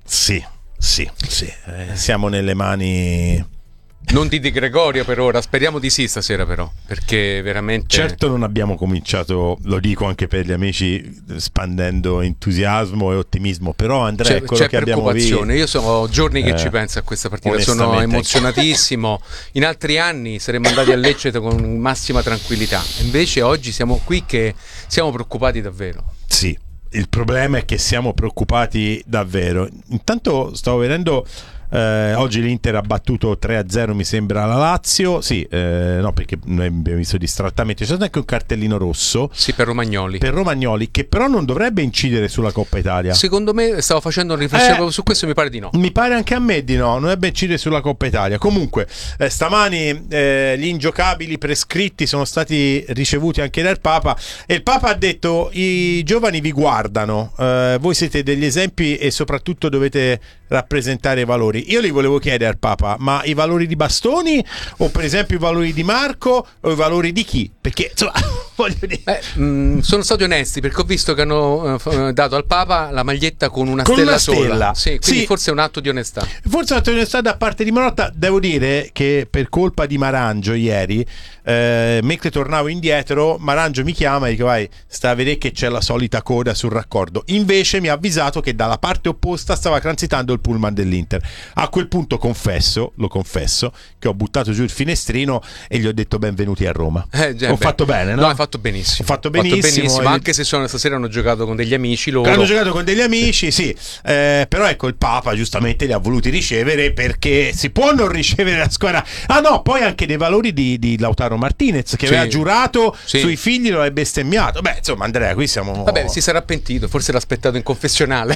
Speaker 8: Siamo nelle mani
Speaker 9: non di Gregorio per ora, speriamo di sì stasera però, perché veramente
Speaker 8: certo non abbiamo cominciato, lo dico anche per gli amici, spandendo entusiasmo e ottimismo, però Andrea,
Speaker 9: c'è che preoccupazione. Io sono giorni che ci penso a questa partita, sono emozionatissimo. In altri anni saremmo andati a Lecce con massima tranquillità, invece oggi siamo qui che siamo preoccupati davvero.
Speaker 8: Sì, il problema è che siamo preoccupati davvero. Intanto stavo vedendo oggi l'Inter ha battuto 3-0 mi sembra la Lazio, no, perché noi abbiamo visto distrattamente, c'è stato anche un cartellino rosso
Speaker 9: per Romagnoli,
Speaker 8: che però non dovrebbe incidere sulla Coppa Italia.
Speaker 9: Secondo me, stavo facendo un riflessione su questo, mi pare di no.
Speaker 8: Mi pare anche a me di no, non dovrebbe incidere sulla Coppa Italia. Comunque stamani gli ingiocabili prescritti sono stati ricevuti anche dal Papa, e il Papa ha detto: i giovani vi guardano, voi siete degli esempi e soprattutto dovete rappresentare i valori. Io li volevo chiedere al Papa, ma i valori di Bastoni, o per esempio i valori di Marco, o i valori di chi? Perché insomma voglio dire,
Speaker 9: sono stati onesti, perché ho visto che hanno dato al Papa la maglietta con una stella sola. Sì, quindi forse è un atto di onestà.
Speaker 8: Forse è un atto di onestà da parte di Marotta. Devo dire che per colpa di Marangio ieri, mentre tornavo indietro, Marangio mi chiama e dice: vai, sta a vedere che c'è la solita coda sul raccordo. Invece mi ha avvisato che dalla parte opposta stava transitando il pullman dell'Inter. A quel punto lo confesso, che ho buttato giù il finestrino e gli ho detto: benvenuti a Roma. Ho fatto bene, no?
Speaker 9: No, hai fatto benissimo. Anche se stasera hanno giocato con degli amici loro.
Speaker 8: Hanno giocato con degli amici, sì. Però ecco, il Papa giustamente li ha voluti ricevere, perché si può non ricevere la squadra. Ah no, poi anche dei valori di Lautaro Martinez, che aveva giurato sui figli, lo aveva bestemmiato. Beh, insomma, Andrea, qui siamo...
Speaker 9: Vabbè, si sarà pentito, forse l'ha aspettato in confessionale.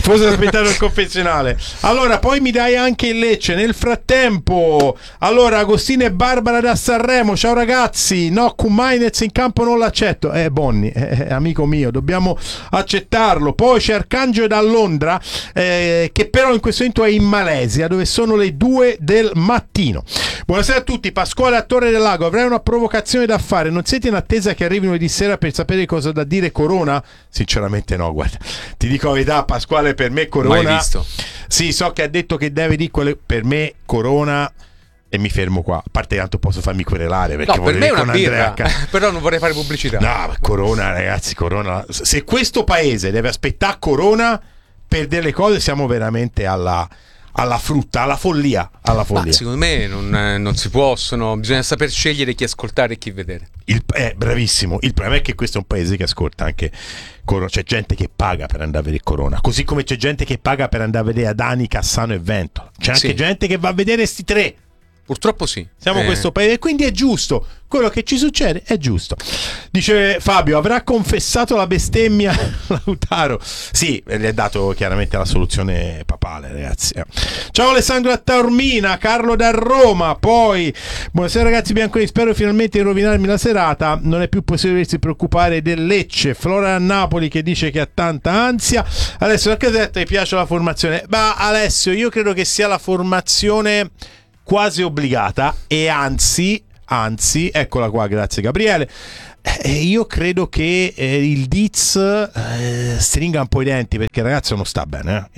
Speaker 8: Allora, poi mi dai anche il Lecce nel frattempo. Allora, Agostino e Barbara da Sanremo, ciao ragazzi. No, Koen Meiners in campo non l'accetto. Bonni, amico mio, dobbiamo accettarlo. Poi c'è Arcangelo da Londra, che però in questo momento è in Malesia, dove sono le 2 del mattino. Buonasera a tutti, Pasquale a Torre del Lago. Avrei una provocazione da fare. Non siete in attesa che arrivi lunedì sera per sapere cosa da dire Corona? Sinceramente no, guarda, ti dico la verità, Pasquale, per me Corona...
Speaker 9: Mai visto.
Speaker 8: Sì, so che ha detto che deve dire per me Corona E mi fermo qua. A parte che tanto posso farmi querelare perché
Speaker 9: per me è una birra,
Speaker 8: Andrea...
Speaker 9: però non vorrei fare pubblicità.
Speaker 8: No, Corona, ragazzi, Corona. Se questo paese deve aspettare Corona per delle cose, siamo veramente alla frutta, alla follia.
Speaker 9: Ma secondo me non si possono. Bisogna saper scegliere chi ascoltare e chi vedere.
Speaker 8: Bravissimo. Il problema è che questo è un paese che ascolta anche Corona. C'è gente che paga per andare a vedere Corona, così come c'è gente che paga per andare a vedere Adani, Cassano e Ventola. C'è anche gente che va a vedere sti tre.
Speaker 9: Purtroppo sì.
Speaker 8: Siamo questo paese e quindi è giusto. Quello che ci succede è giusto. Dice Fabio, avrà confessato la bestemmia Lautaro? Sì, gli è dato chiaramente la soluzione papale, ragazzi. Ciao Alessandro da Taormina, Carlo da Roma. Poi, buonasera ragazzi bianconeri, spero finalmente di rovinarmi la serata. Non è più possibile doversi preoccupare del Lecce. Flora a Napoli che dice che ha tanta ansia. Alessio da Casetta, mi piace la formazione? Ma Alessio, io credo che sia la formazione quasi obbligata e anzi, eccola qua, grazie Gabriele, io credo che il Diz stringa un po' i denti, perché il ragazzo non sta bene,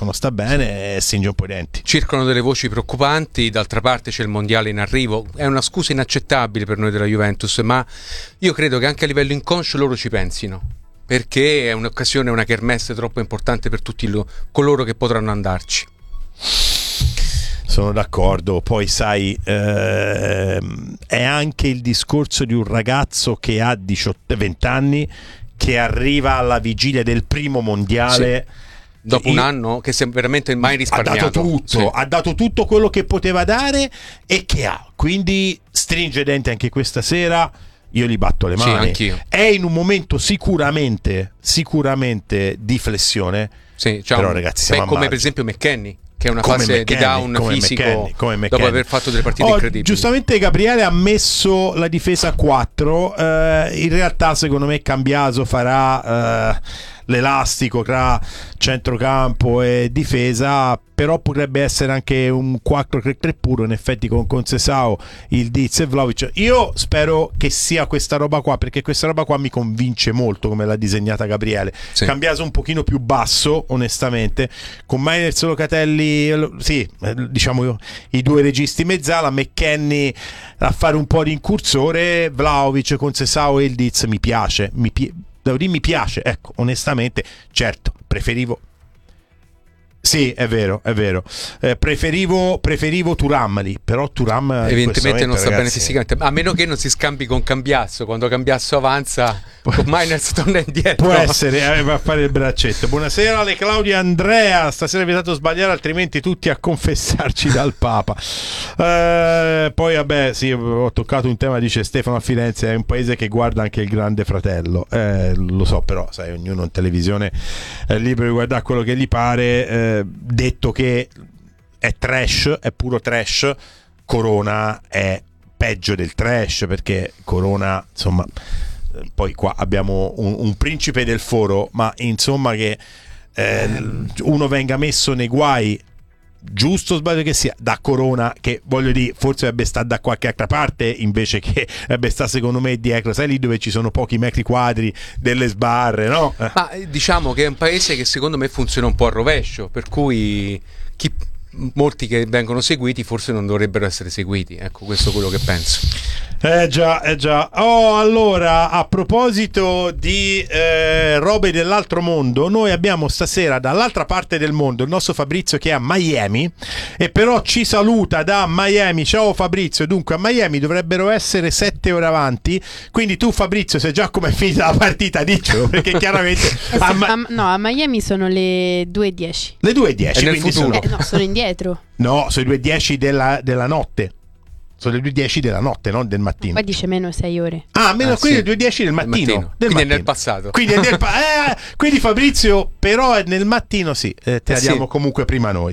Speaker 8: e stringe un po' i denti.
Speaker 9: Circolano delle voci preoccupanti, d'altra parte c'è il mondiale in arrivo, è una scusa inaccettabile per noi della Juventus, ma io credo che anche a livello inconscio loro ci pensino, perché è un'occasione, una kermesse troppo importante per tutti coloro che potranno andarci.
Speaker 8: Sono d'accordo, poi sai, è anche il discorso di un ragazzo che ha 20 anni, che arriva alla vigilia del primo mondiale.
Speaker 9: Sì. Dopo un anno che si è veramente mai risparmiato.
Speaker 8: Ha dato tutto quello che poteva dare e che ha. Quindi stringe i denti anche questa sera. Io gli batto le mani.
Speaker 9: Sì, anch'io.
Speaker 8: È in un momento sicuramente di flessione.
Speaker 9: Sì,
Speaker 8: però ragazzi, siamo
Speaker 9: come per esempio McKennie, che è una fase di down fisico dopo aver fatto delle partite incredibili.
Speaker 8: Giustamente Gabriele ha messo la difesa a 4, in realtà secondo me Cambiaso farà l'elastico tra centrocampo e difesa, però potrebbe essere anche un 4-3-3 puro, in effetti con Sesao, il Diz e Vlahovic. Io spero che sia questa roba qua, perché questa roba qua mi convince molto come l'ha disegnata Gabriele.
Speaker 9: Sì.
Speaker 8: Cambiaso un pochino più basso, onestamente, con Mainers e Locatelli, sì, diciamo i due registi mezzala, McKennie a fare un po' di incursore, Vlahovic con Sesao e il Diz mi piace, mi piace, ecco, onestamente, certo, preferivo. Sì, è vero. Preferivo Thuram lì, però Thuram
Speaker 9: evidentemente non sta bene
Speaker 8: ragazzi,
Speaker 9: fisicamente, a meno che non si scambi con Cambiasso. Quando Cambiasso avanza, con Mainers torna indietro.
Speaker 8: Può essere, va a fare il braccetto. Buonasera alle Claudia Andrea, stasera è vietato sbagliare, altrimenti tutti a confessarci dal Papa. Poi vabbè, sì, ho toccato un tema, dice Stefano a Firenze, è un paese che guarda anche il Grande Fratello. Lo so, però sai, ognuno in televisione è libero di guardare quello che gli pare. Detto che è trash, è puro trash, Corona è peggio del trash, perché Corona, insomma, poi qua abbiamo un principe del foro, ma insomma che uno venga messo nei guai, giusto o sbaglio che sia, da Corona, che voglio dire, forse dovrebbe stare da qualche altra parte invece che dovrebbe stare secondo me dietro, sai, lì dove ci sono pochi metri quadri, delle sbarre, no?
Speaker 9: Ma diciamo che è un paese che secondo me funziona un po' a rovescio, per cui molti che vengono seguiti forse non dovrebbero essere seguiti, ecco, questo è quello che penso.
Speaker 8: Già. Allora, a proposito di robe dell'altro mondo, noi abbiamo stasera dall'altra parte del mondo il nostro Fabrizio che è a Miami, e però ci saluta da Miami. Ciao Fabrizio. Dunque a Miami dovrebbero essere 7 ore avanti, quindi tu Fabrizio sai già com'è finita la partita, diccelo, perché chiaramente
Speaker 10: a Miami sono le 2:10.
Speaker 8: Le 2:10
Speaker 9: nel futuro.
Speaker 10: Sono indietro.
Speaker 8: No, sono le 2:10 della notte. Sono le 2:10 della notte, non del mattino.
Speaker 10: Poi dice meno 6 ore.
Speaker 8: Quindi le 2:10 del mattino.
Speaker 9: Quindi è nel passato.
Speaker 8: Quindi Fabrizio, però è nel mattino, sì. Te la diamo comunque prima noi.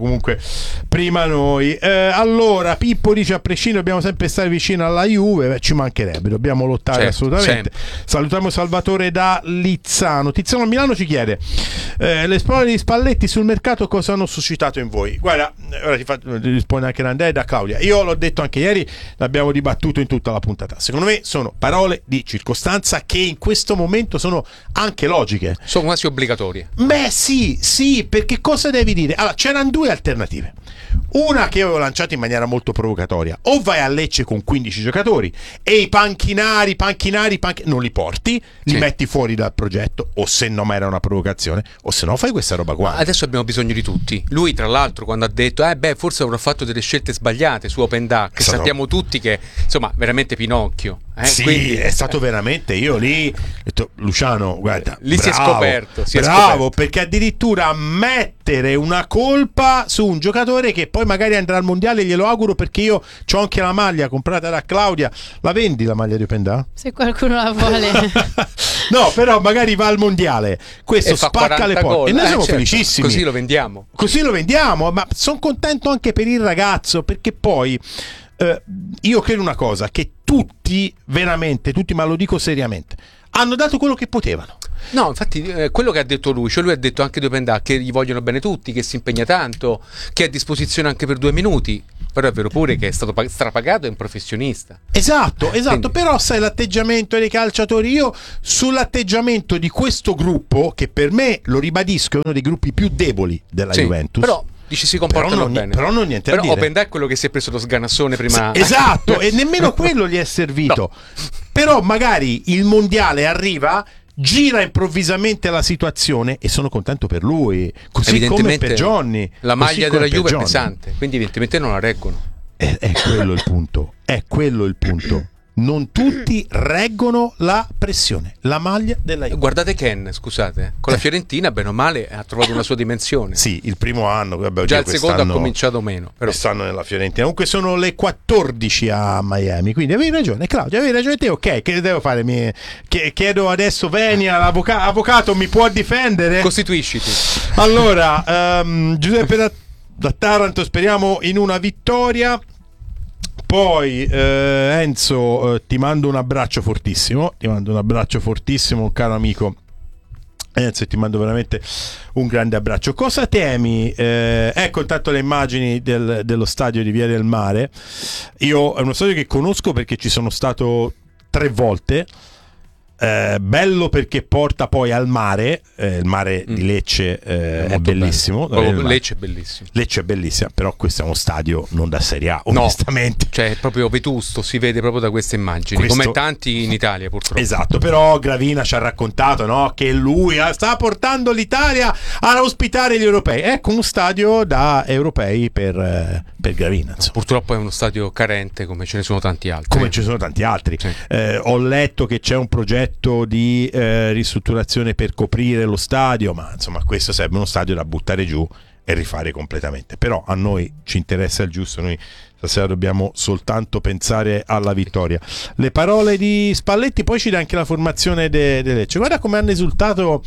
Speaker 8: Allora, Pippo dice: a prescindere dobbiamo sempre stare vicino alla Juve. Ci mancherebbe, dobbiamo lottare assolutamente. Salutiamo Salvatore da Lizzano. Tiziano a Milano ci chiede: Le parole di Spalletti sul mercato cosa hanno suscitato in voi? Guarda, ora ti risponde anche Andrea e da Claudia. Io l'ho detto anche ieri, l'abbiamo dibattuto in tutta la puntata. Secondo me sono parole di circostanza che in questo momento sono anche logiche.
Speaker 9: Sono quasi obbligatorie.
Speaker 8: Beh sì, perché cosa devi dire? Allora, c'erano due alternative. Una che avevo lanciato in maniera molto provocatoria: o vai a Lecce con 15 giocatori e i panchinari non li porti, li metti fuori dal progetto, o se no, ma era una provocazione, o se no fai questa roba qua.
Speaker 9: Adesso abbiamo bisogno di tutti. Lui tra l'altro quando ha detto forse avrò fatto delle scelte sbagliate su Open Duck, che sappiamo tutti che insomma veramente Pinocchio,
Speaker 8: sì,
Speaker 9: quindi
Speaker 8: è stato veramente, io lì ho detto, Luciano, guarda,
Speaker 9: lì
Speaker 8: bravo,
Speaker 9: si è scoperto,
Speaker 8: bravo, perché addirittura mettere una colpa su un giocatore che poi magari andrà al mondiale, glielo auguro, perché io ho anche la maglia comprata da Claudia. La vendi la maglia di Open Duck?
Speaker 10: Se qualcuno la vuole.
Speaker 8: No, però magari va al mondiale, questo spacca le porte e noi siamo felicissimi,
Speaker 9: così lo vendiamo,
Speaker 8: ma sono contento anche per il ragazzo, perché poi io credo una cosa, che tutti, ma lo dico seriamente, hanno dato quello che potevano.
Speaker 9: No, infatti quello che ha detto lui, cioè lui ha detto anche di Open Duck che gli vogliono bene tutti, che si impegna tanto, che è a disposizione anche per 2 minuti. Però è vero pure che è stato strapagato, è un professionista.
Speaker 8: Esatto. Quindi... Però sai, l'atteggiamento dei calciatori, io sull'atteggiamento di questo gruppo, che per me, lo ribadisco, è uno dei gruppi più deboli della Juventus,
Speaker 9: però dici si comportano bene.
Speaker 8: Però non niente da dire.
Speaker 9: Open Duck è quello che si è preso lo sganassone prima.
Speaker 8: Esatto, e nemmeno quello gli è servito. No. Però magari il mondiale arriva, gira improvvisamente la situazione e sono contento per lui, così come per Johnny.
Speaker 9: La maglia della Juve è pesante, quindi evidentemente non la reggono.
Speaker 8: È quello il punto. Non tutti reggono la pressione, la maglia della Juve.
Speaker 9: Guardate Ken, scusate, con la Fiorentina bene o male ha trovato una sua dimensione.
Speaker 8: Sì, il primo anno,
Speaker 9: già il secondo ha cominciato meno, però
Speaker 8: quest'anno nella Fiorentina. Comunque sono le 14 a Miami, quindi avevi ragione Claudio, avevi ragione te. Ok, che devo fare? Chiedo adesso Venia, l'avvocato mi può difendere?
Speaker 9: Costituisciti.
Speaker 8: Allora, Giuseppe da Taranto, speriamo in una vittoria. Poi Enzo, ti mando un abbraccio fortissimo, caro amico Enzo, ti mando veramente un grande abbraccio. Cosa temi? Ecco intanto le immagini dello stadio di Via del Mare. Io è uno stadio che conosco perché ci sono stato 3 volte. Bello perché porta poi al mare, il mare di Lecce è bellissimo.
Speaker 9: Lecce è bellissimo.
Speaker 8: Lecce è bellissima, però questo è uno stadio non da Serie A, onestamente.
Speaker 9: Cioè è proprio vetusto, si vede proprio da queste immagini, come tanti in Italia purtroppo.
Speaker 8: Esatto, però Gravina ci ha raccontato, no, che lui sta portando l'Italia a ospitare gli europei. Ecco, uno stadio da europei per Gravina. Insomma.
Speaker 9: Purtroppo è uno stadio carente, come ce ne sono tanti altri.
Speaker 8: Sì. Ho letto che c'è un progetto di ristrutturazione per coprire lo stadio, ma insomma questo sarebbe uno stadio da buttare giù e rifare completamente. Però a noi ci interessa il giusto, noi stasera dobbiamo soltanto pensare alla vittoria. Le parole di Spalletti, poi ci dà anche la formazione del Lecce. Guarda come hanno esultato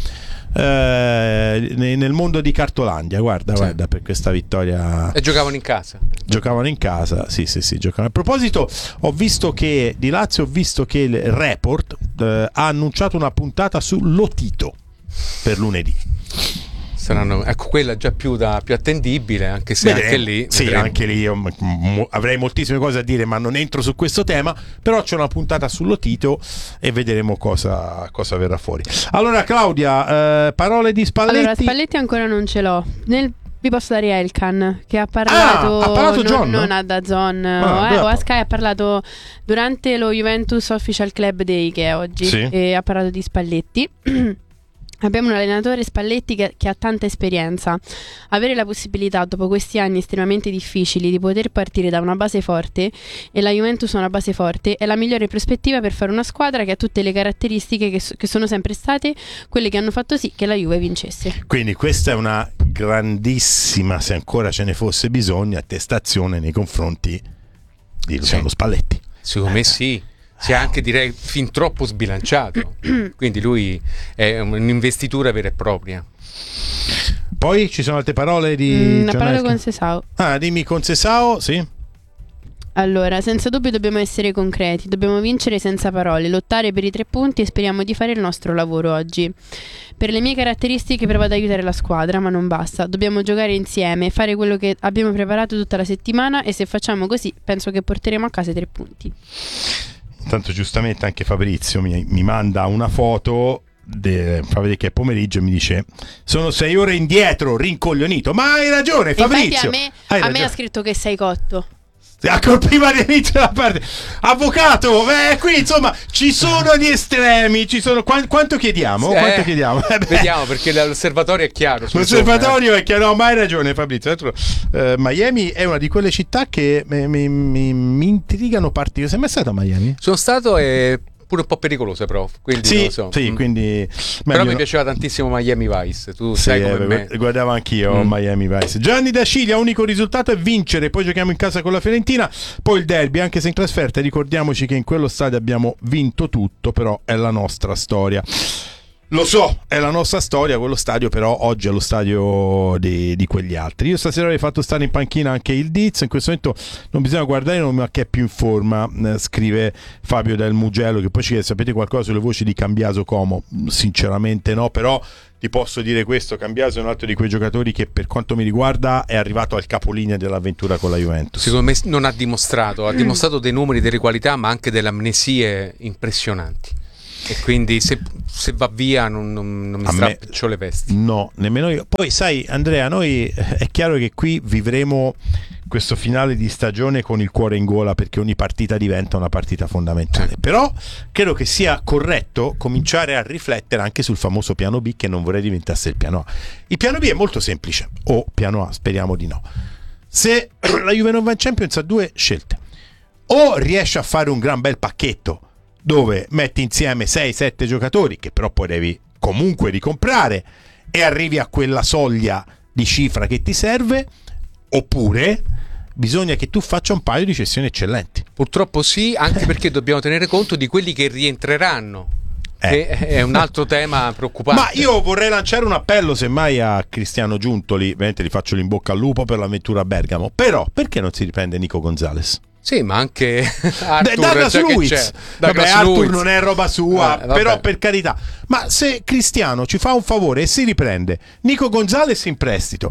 Speaker 8: nel mondo di Cartolandia, guarda per questa vittoria.
Speaker 9: E giocavano in casa,
Speaker 8: sì, giocavano. A proposito, ho visto che di Lazio il Report ha annunciato una puntata su Lotito per lunedì.
Speaker 9: Ecco, quella già più attendibile, anche se anche lì
Speaker 8: anche lì io avrei moltissime cose da dire, ma non entro su questo tema. Però c'è una puntata sullo Tito e vedremo cosa verrà fuori. Allora Claudia, parole di Spalletti.
Speaker 10: Allora Spalletti ancora non ce l'ho. Vi posso dare Elkan, che ha parlato
Speaker 8: John?
Speaker 10: Non a DAZN o a Sky, ha parlato durante lo Juventus Official Club Day, che è oggi, e ha parlato di Spalletti. Abbiamo un allenatore, Spalletti, che ha tanta esperienza. Avere la possibilità, dopo questi anni estremamente difficili, di poter partire da una base forte, e la Juventus è una base forte, è la migliore prospettiva per fare una squadra che ha tutte le caratteristiche che sono sempre state quelle che hanno fatto sì che la Juve vincesse.
Speaker 8: Quindi questa è una grandissima, se ancora ce ne fosse bisogno, attestazione nei confronti di Luciano Spalletti.
Speaker 9: Secondo me sì. Si è anche, direi, fin troppo sbilanciato. Quindi lui è un'investitura vera e propria.
Speaker 8: Poi ci sono altre parole di
Speaker 10: una parola con Sesao.
Speaker 8: Dimmi con Sesao, sì.
Speaker 10: Allora, senza dubbio dobbiamo essere concreti, dobbiamo vincere senza parole, lottare per i 3 punti e speriamo di fare il nostro lavoro oggi. Per le mie caratteristiche provo ad aiutare la squadra, ma non basta. Dobbiamo giocare insieme, fare quello che abbiamo preparato tutta la settimana e se facciamo così penso che porteremo a casa i 3 punti.
Speaker 8: Intanto giustamente anche Fabrizio mi manda una foto, fa vedere che è pomeriggio e mi dice sono 6 ore indietro, rincoglionito. Ma hai ragione Fabrizio.
Speaker 10: Infatti a me ha scritto che sei cotto.
Speaker 8: Prima di iniziare la parte, avvocato, qui insomma ci sono gli estremi, ci sono quanto chiediamo? Quanto chiediamo?
Speaker 9: Vediamo, perché l'osservatorio è chiaro.
Speaker 8: L'osservatorio è chiaro, no, ma hai ragione Fabrizio. Miami è una di quelle città che mi intrigano particolarmente. Sei mai stato a Miami?
Speaker 9: Sono stato e pure un po' pericoloso, però. Quindi
Speaker 8: sì,
Speaker 9: non lo so.
Speaker 8: Sì, quindi
Speaker 9: però mi piaceva tantissimo Miami Vice. Tu sai come me.
Speaker 8: Guardavo anch'io Miami Vice. Gianni da Ciglia, unico risultato è vincere. Poi giochiamo in casa con la Fiorentina. Poi il derby, anche se in trasferta. Ricordiamoci che in quello stadio abbiamo vinto tutto. Però è la nostra storia. Lo so, è la nostra storia, quello stadio, però oggi è lo stadio di quegli altri. Io stasera avrei fatto stare in panchina anche il Diz, in questo momento non bisogna guardare ma che è più in forma, scrive Fabio del Mugello, che poi ci chiede, sapete qualcosa sulle voci di Cambiaso Como? Sinceramente no, però ti posso dire questo, Cambiaso è un altro di quei giocatori che per quanto mi riguarda è arrivato al capolinea dell'avventura con la Juventus.
Speaker 9: Secondo me non ha dimostrato dei numeri, delle qualità, ma anche delle amnesie impressionanti. E quindi se va via non mi strapcio le vesti.
Speaker 8: No, nemmeno io. Poi sai Andrea, noi è chiaro che qui vivremo questo finale di stagione con il cuore in gola, perché ogni partita diventa una partita fondamentale. Però credo che sia corretto cominciare a riflettere anche sul famoso piano B, che non vorrei diventasse il piano A. Il piano B è molto semplice, o piano A, speriamo di no. Se la Juve non va in Champions ha 2 scelte: o riesce a fare un gran bel pacchetto dove metti insieme 6-7 giocatori che però poi devi comunque ricomprare e arrivi a quella soglia di cifra che ti serve, oppure bisogna che tu faccia un paio di cessioni eccellenti.
Speaker 9: Purtroppo sì, anche perché dobbiamo tenere conto di quelli che rientreranno, che è un altro tema preoccupante.
Speaker 8: Ma io vorrei lanciare un appello semmai a Cristiano Giuntoli, ovviamente gli faccio l'in bocca al lupo per l'avventura a Bergamo, però perché non si riprende Nico Gonzalez?
Speaker 9: Sì, ma anche Arthur,
Speaker 8: Douglas Luiz. Vabbè, Arthur non è roba sua, però per carità. Ma se Cristiano ci fa un favore e si riprende Nico Gonzalez in prestito,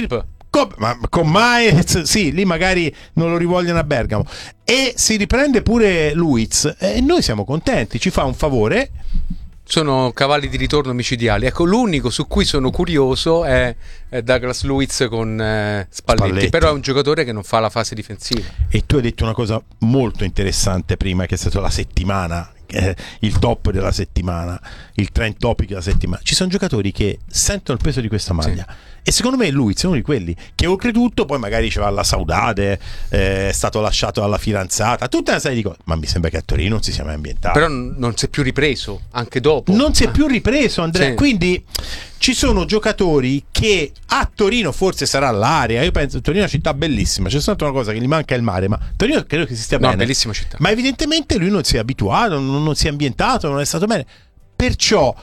Speaker 8: ma con Maez, sì, lì magari non lo rivogliono a Bergamo, e si riprende pure Luiz, e noi siamo contenti, ci fa un favore.
Speaker 9: Sono cavalli di ritorno micidiali. Ecco, l'unico su cui sono curioso è Douglas Luiz con Spalletti, però è un giocatore che non fa la fase difensiva.
Speaker 8: E tu hai detto una cosa molto interessante prima, che è stata la settimana, il top della settimana, il trend topic della settimana. Ci sono giocatori che sentono il peso di questa maglia, sì. E secondo me Luiz è uno di quelli che oltretutto poi magari ci va alla Saudade, è stato lasciato dalla fidanzata, tutta una serie di cose, ma mi sembra che a Torino non si sia mai ambientato.
Speaker 9: Però non si è più ripreso, anche dopo.
Speaker 8: Non si è più ripreso, Andrea, sì. Quindi ci sono giocatori che a Torino forse sarà l'area, io penso Torino è una città bellissima, c'è soltanto una cosa che gli manca, è il mare, ma Torino credo che si stia bene.
Speaker 9: Bellissima città.
Speaker 8: Ma evidentemente lui non si è abituato, non si è ambientato, non è stato bene. Perciò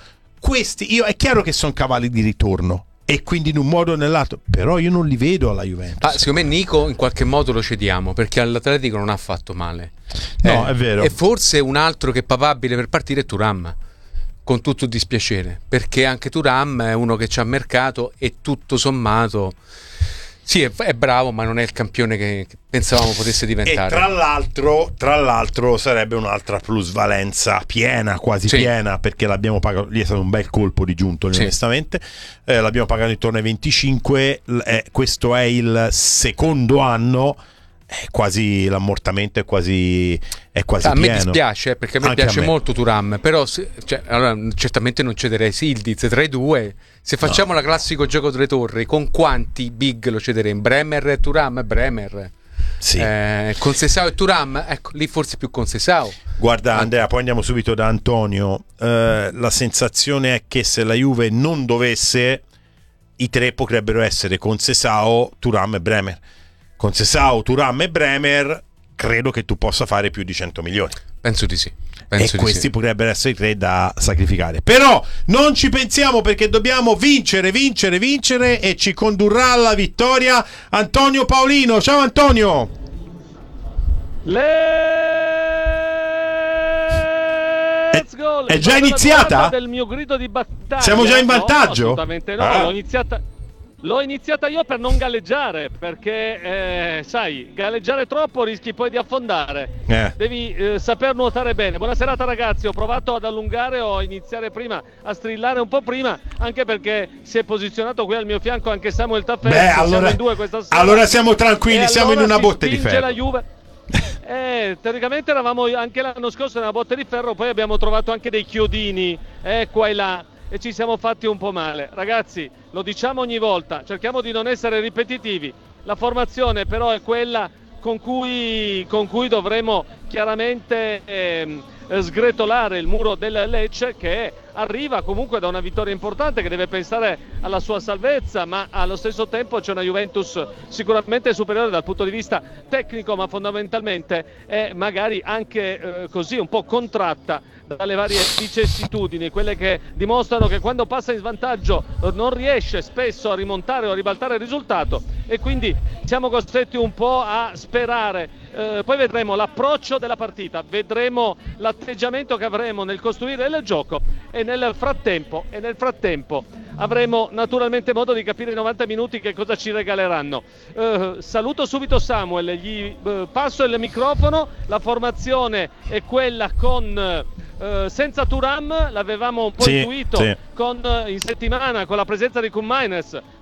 Speaker 8: è chiaro che sono cavalli di ritorno, e quindi in un modo o nell'altro, però io non li vedo alla Juventus.
Speaker 9: Secondo me Nico in qualche modo lo cediamo, perché all'Atletico non ha fatto male.
Speaker 8: No, è vero.
Speaker 9: E forse un altro che è papabile per partire è Thuram, con tutto il dispiacere, perché anche Thuram è uno che c'ha mercato e tutto sommato sì, è bravo, ma non è il campione che pensavamo potesse diventare.
Speaker 8: E tra l'altro sarebbe un'altra plusvalenza piena, quasi piena, perché l'abbiamo pagato, lì è stato un bel colpo di Giuntoli, onestamente. L'abbiamo pagato intorno ai 25, questo è il secondo anno, quasi l'ammortamento è quasi pieno.
Speaker 9: Me dispiace, perché a me piace molto Thuram, però allora, certamente non cederei Sildiz tra i due. Se facciamo la classico gioco delle torri, con quanti big lo cederemo? Bremer e Thuram? Bremer. Sì. Con Sesao e Thuram, ecco, lì forse più con Sesao.
Speaker 8: Guarda Andrea, poi andiamo subito da Antonio. La sensazione è che se la Juve non dovesse, i 3 potrebbero essere con Sesao, Thuram e Bremer. Con Sesao, Thuram e Bremer credo che tu possa fare più di 100 milioni.
Speaker 9: Penso di sì.
Speaker 8: Questi potrebbero essere i 3 da sacrificare. Però non ci pensiamo, perché dobbiamo vincere e ci condurrà alla vittoria Antonio Paolino. Ciao Antonio.
Speaker 11: Let's go!
Speaker 8: È già iniziata?
Speaker 11: Del mio grido di battaglia.
Speaker 8: Siamo già in vantaggio?
Speaker 11: No, assolutamente no, l'ho iniziata io per non galleggiare, perché sai, galleggiare troppo rischi poi di affondare. Devi saper nuotare bene. Buona serata ragazzi, ho provato ad allungare o a iniziare prima, a strillare un po' prima, anche perché si è posizionato qui al mio fianco anche Samuel Taffetti.
Speaker 8: Allora,
Speaker 11: siamo in due questa sera.
Speaker 8: Allora siamo tranquilli, siamo
Speaker 11: allora
Speaker 8: in una botte di ferro.
Speaker 11: La Juve. Teoricamente eravamo anche l'anno scorso nella botte di ferro, poi abbiamo trovato anche dei chiodini qua e là e ci siamo fatti un po' male. Ragazzi, lo diciamo ogni volta, cerchiamo di non essere ripetitivi. La formazione però è quella con cui dovremo chiaramente sgretolare il muro del Lecce, che arriva comunque da una vittoria importante, che deve pensare alla sua salvezza, ma allo stesso tempo c'è una Juventus sicuramente superiore dal punto di vista tecnico, ma fondamentalmente è magari anche così un po' contratta dalle varie vicissitudini, quelle che dimostrano che quando passa in svantaggio non riesce spesso a rimontare o a ribaltare il risultato, e quindi siamo costretti un po' a sperare. Poi vedremo l'approccio della partita, vedremo l'atteggiamento che avremo nel costruire il gioco, e nel frattempo avremo naturalmente modo di capire i 90 minuti che cosa ci regaleranno. Saluto subito Samuel, gli passo il microfono. La formazione è quella con senza Thuram, l'avevamo un po' intuito in settimana con la presenza di Koopmeiners,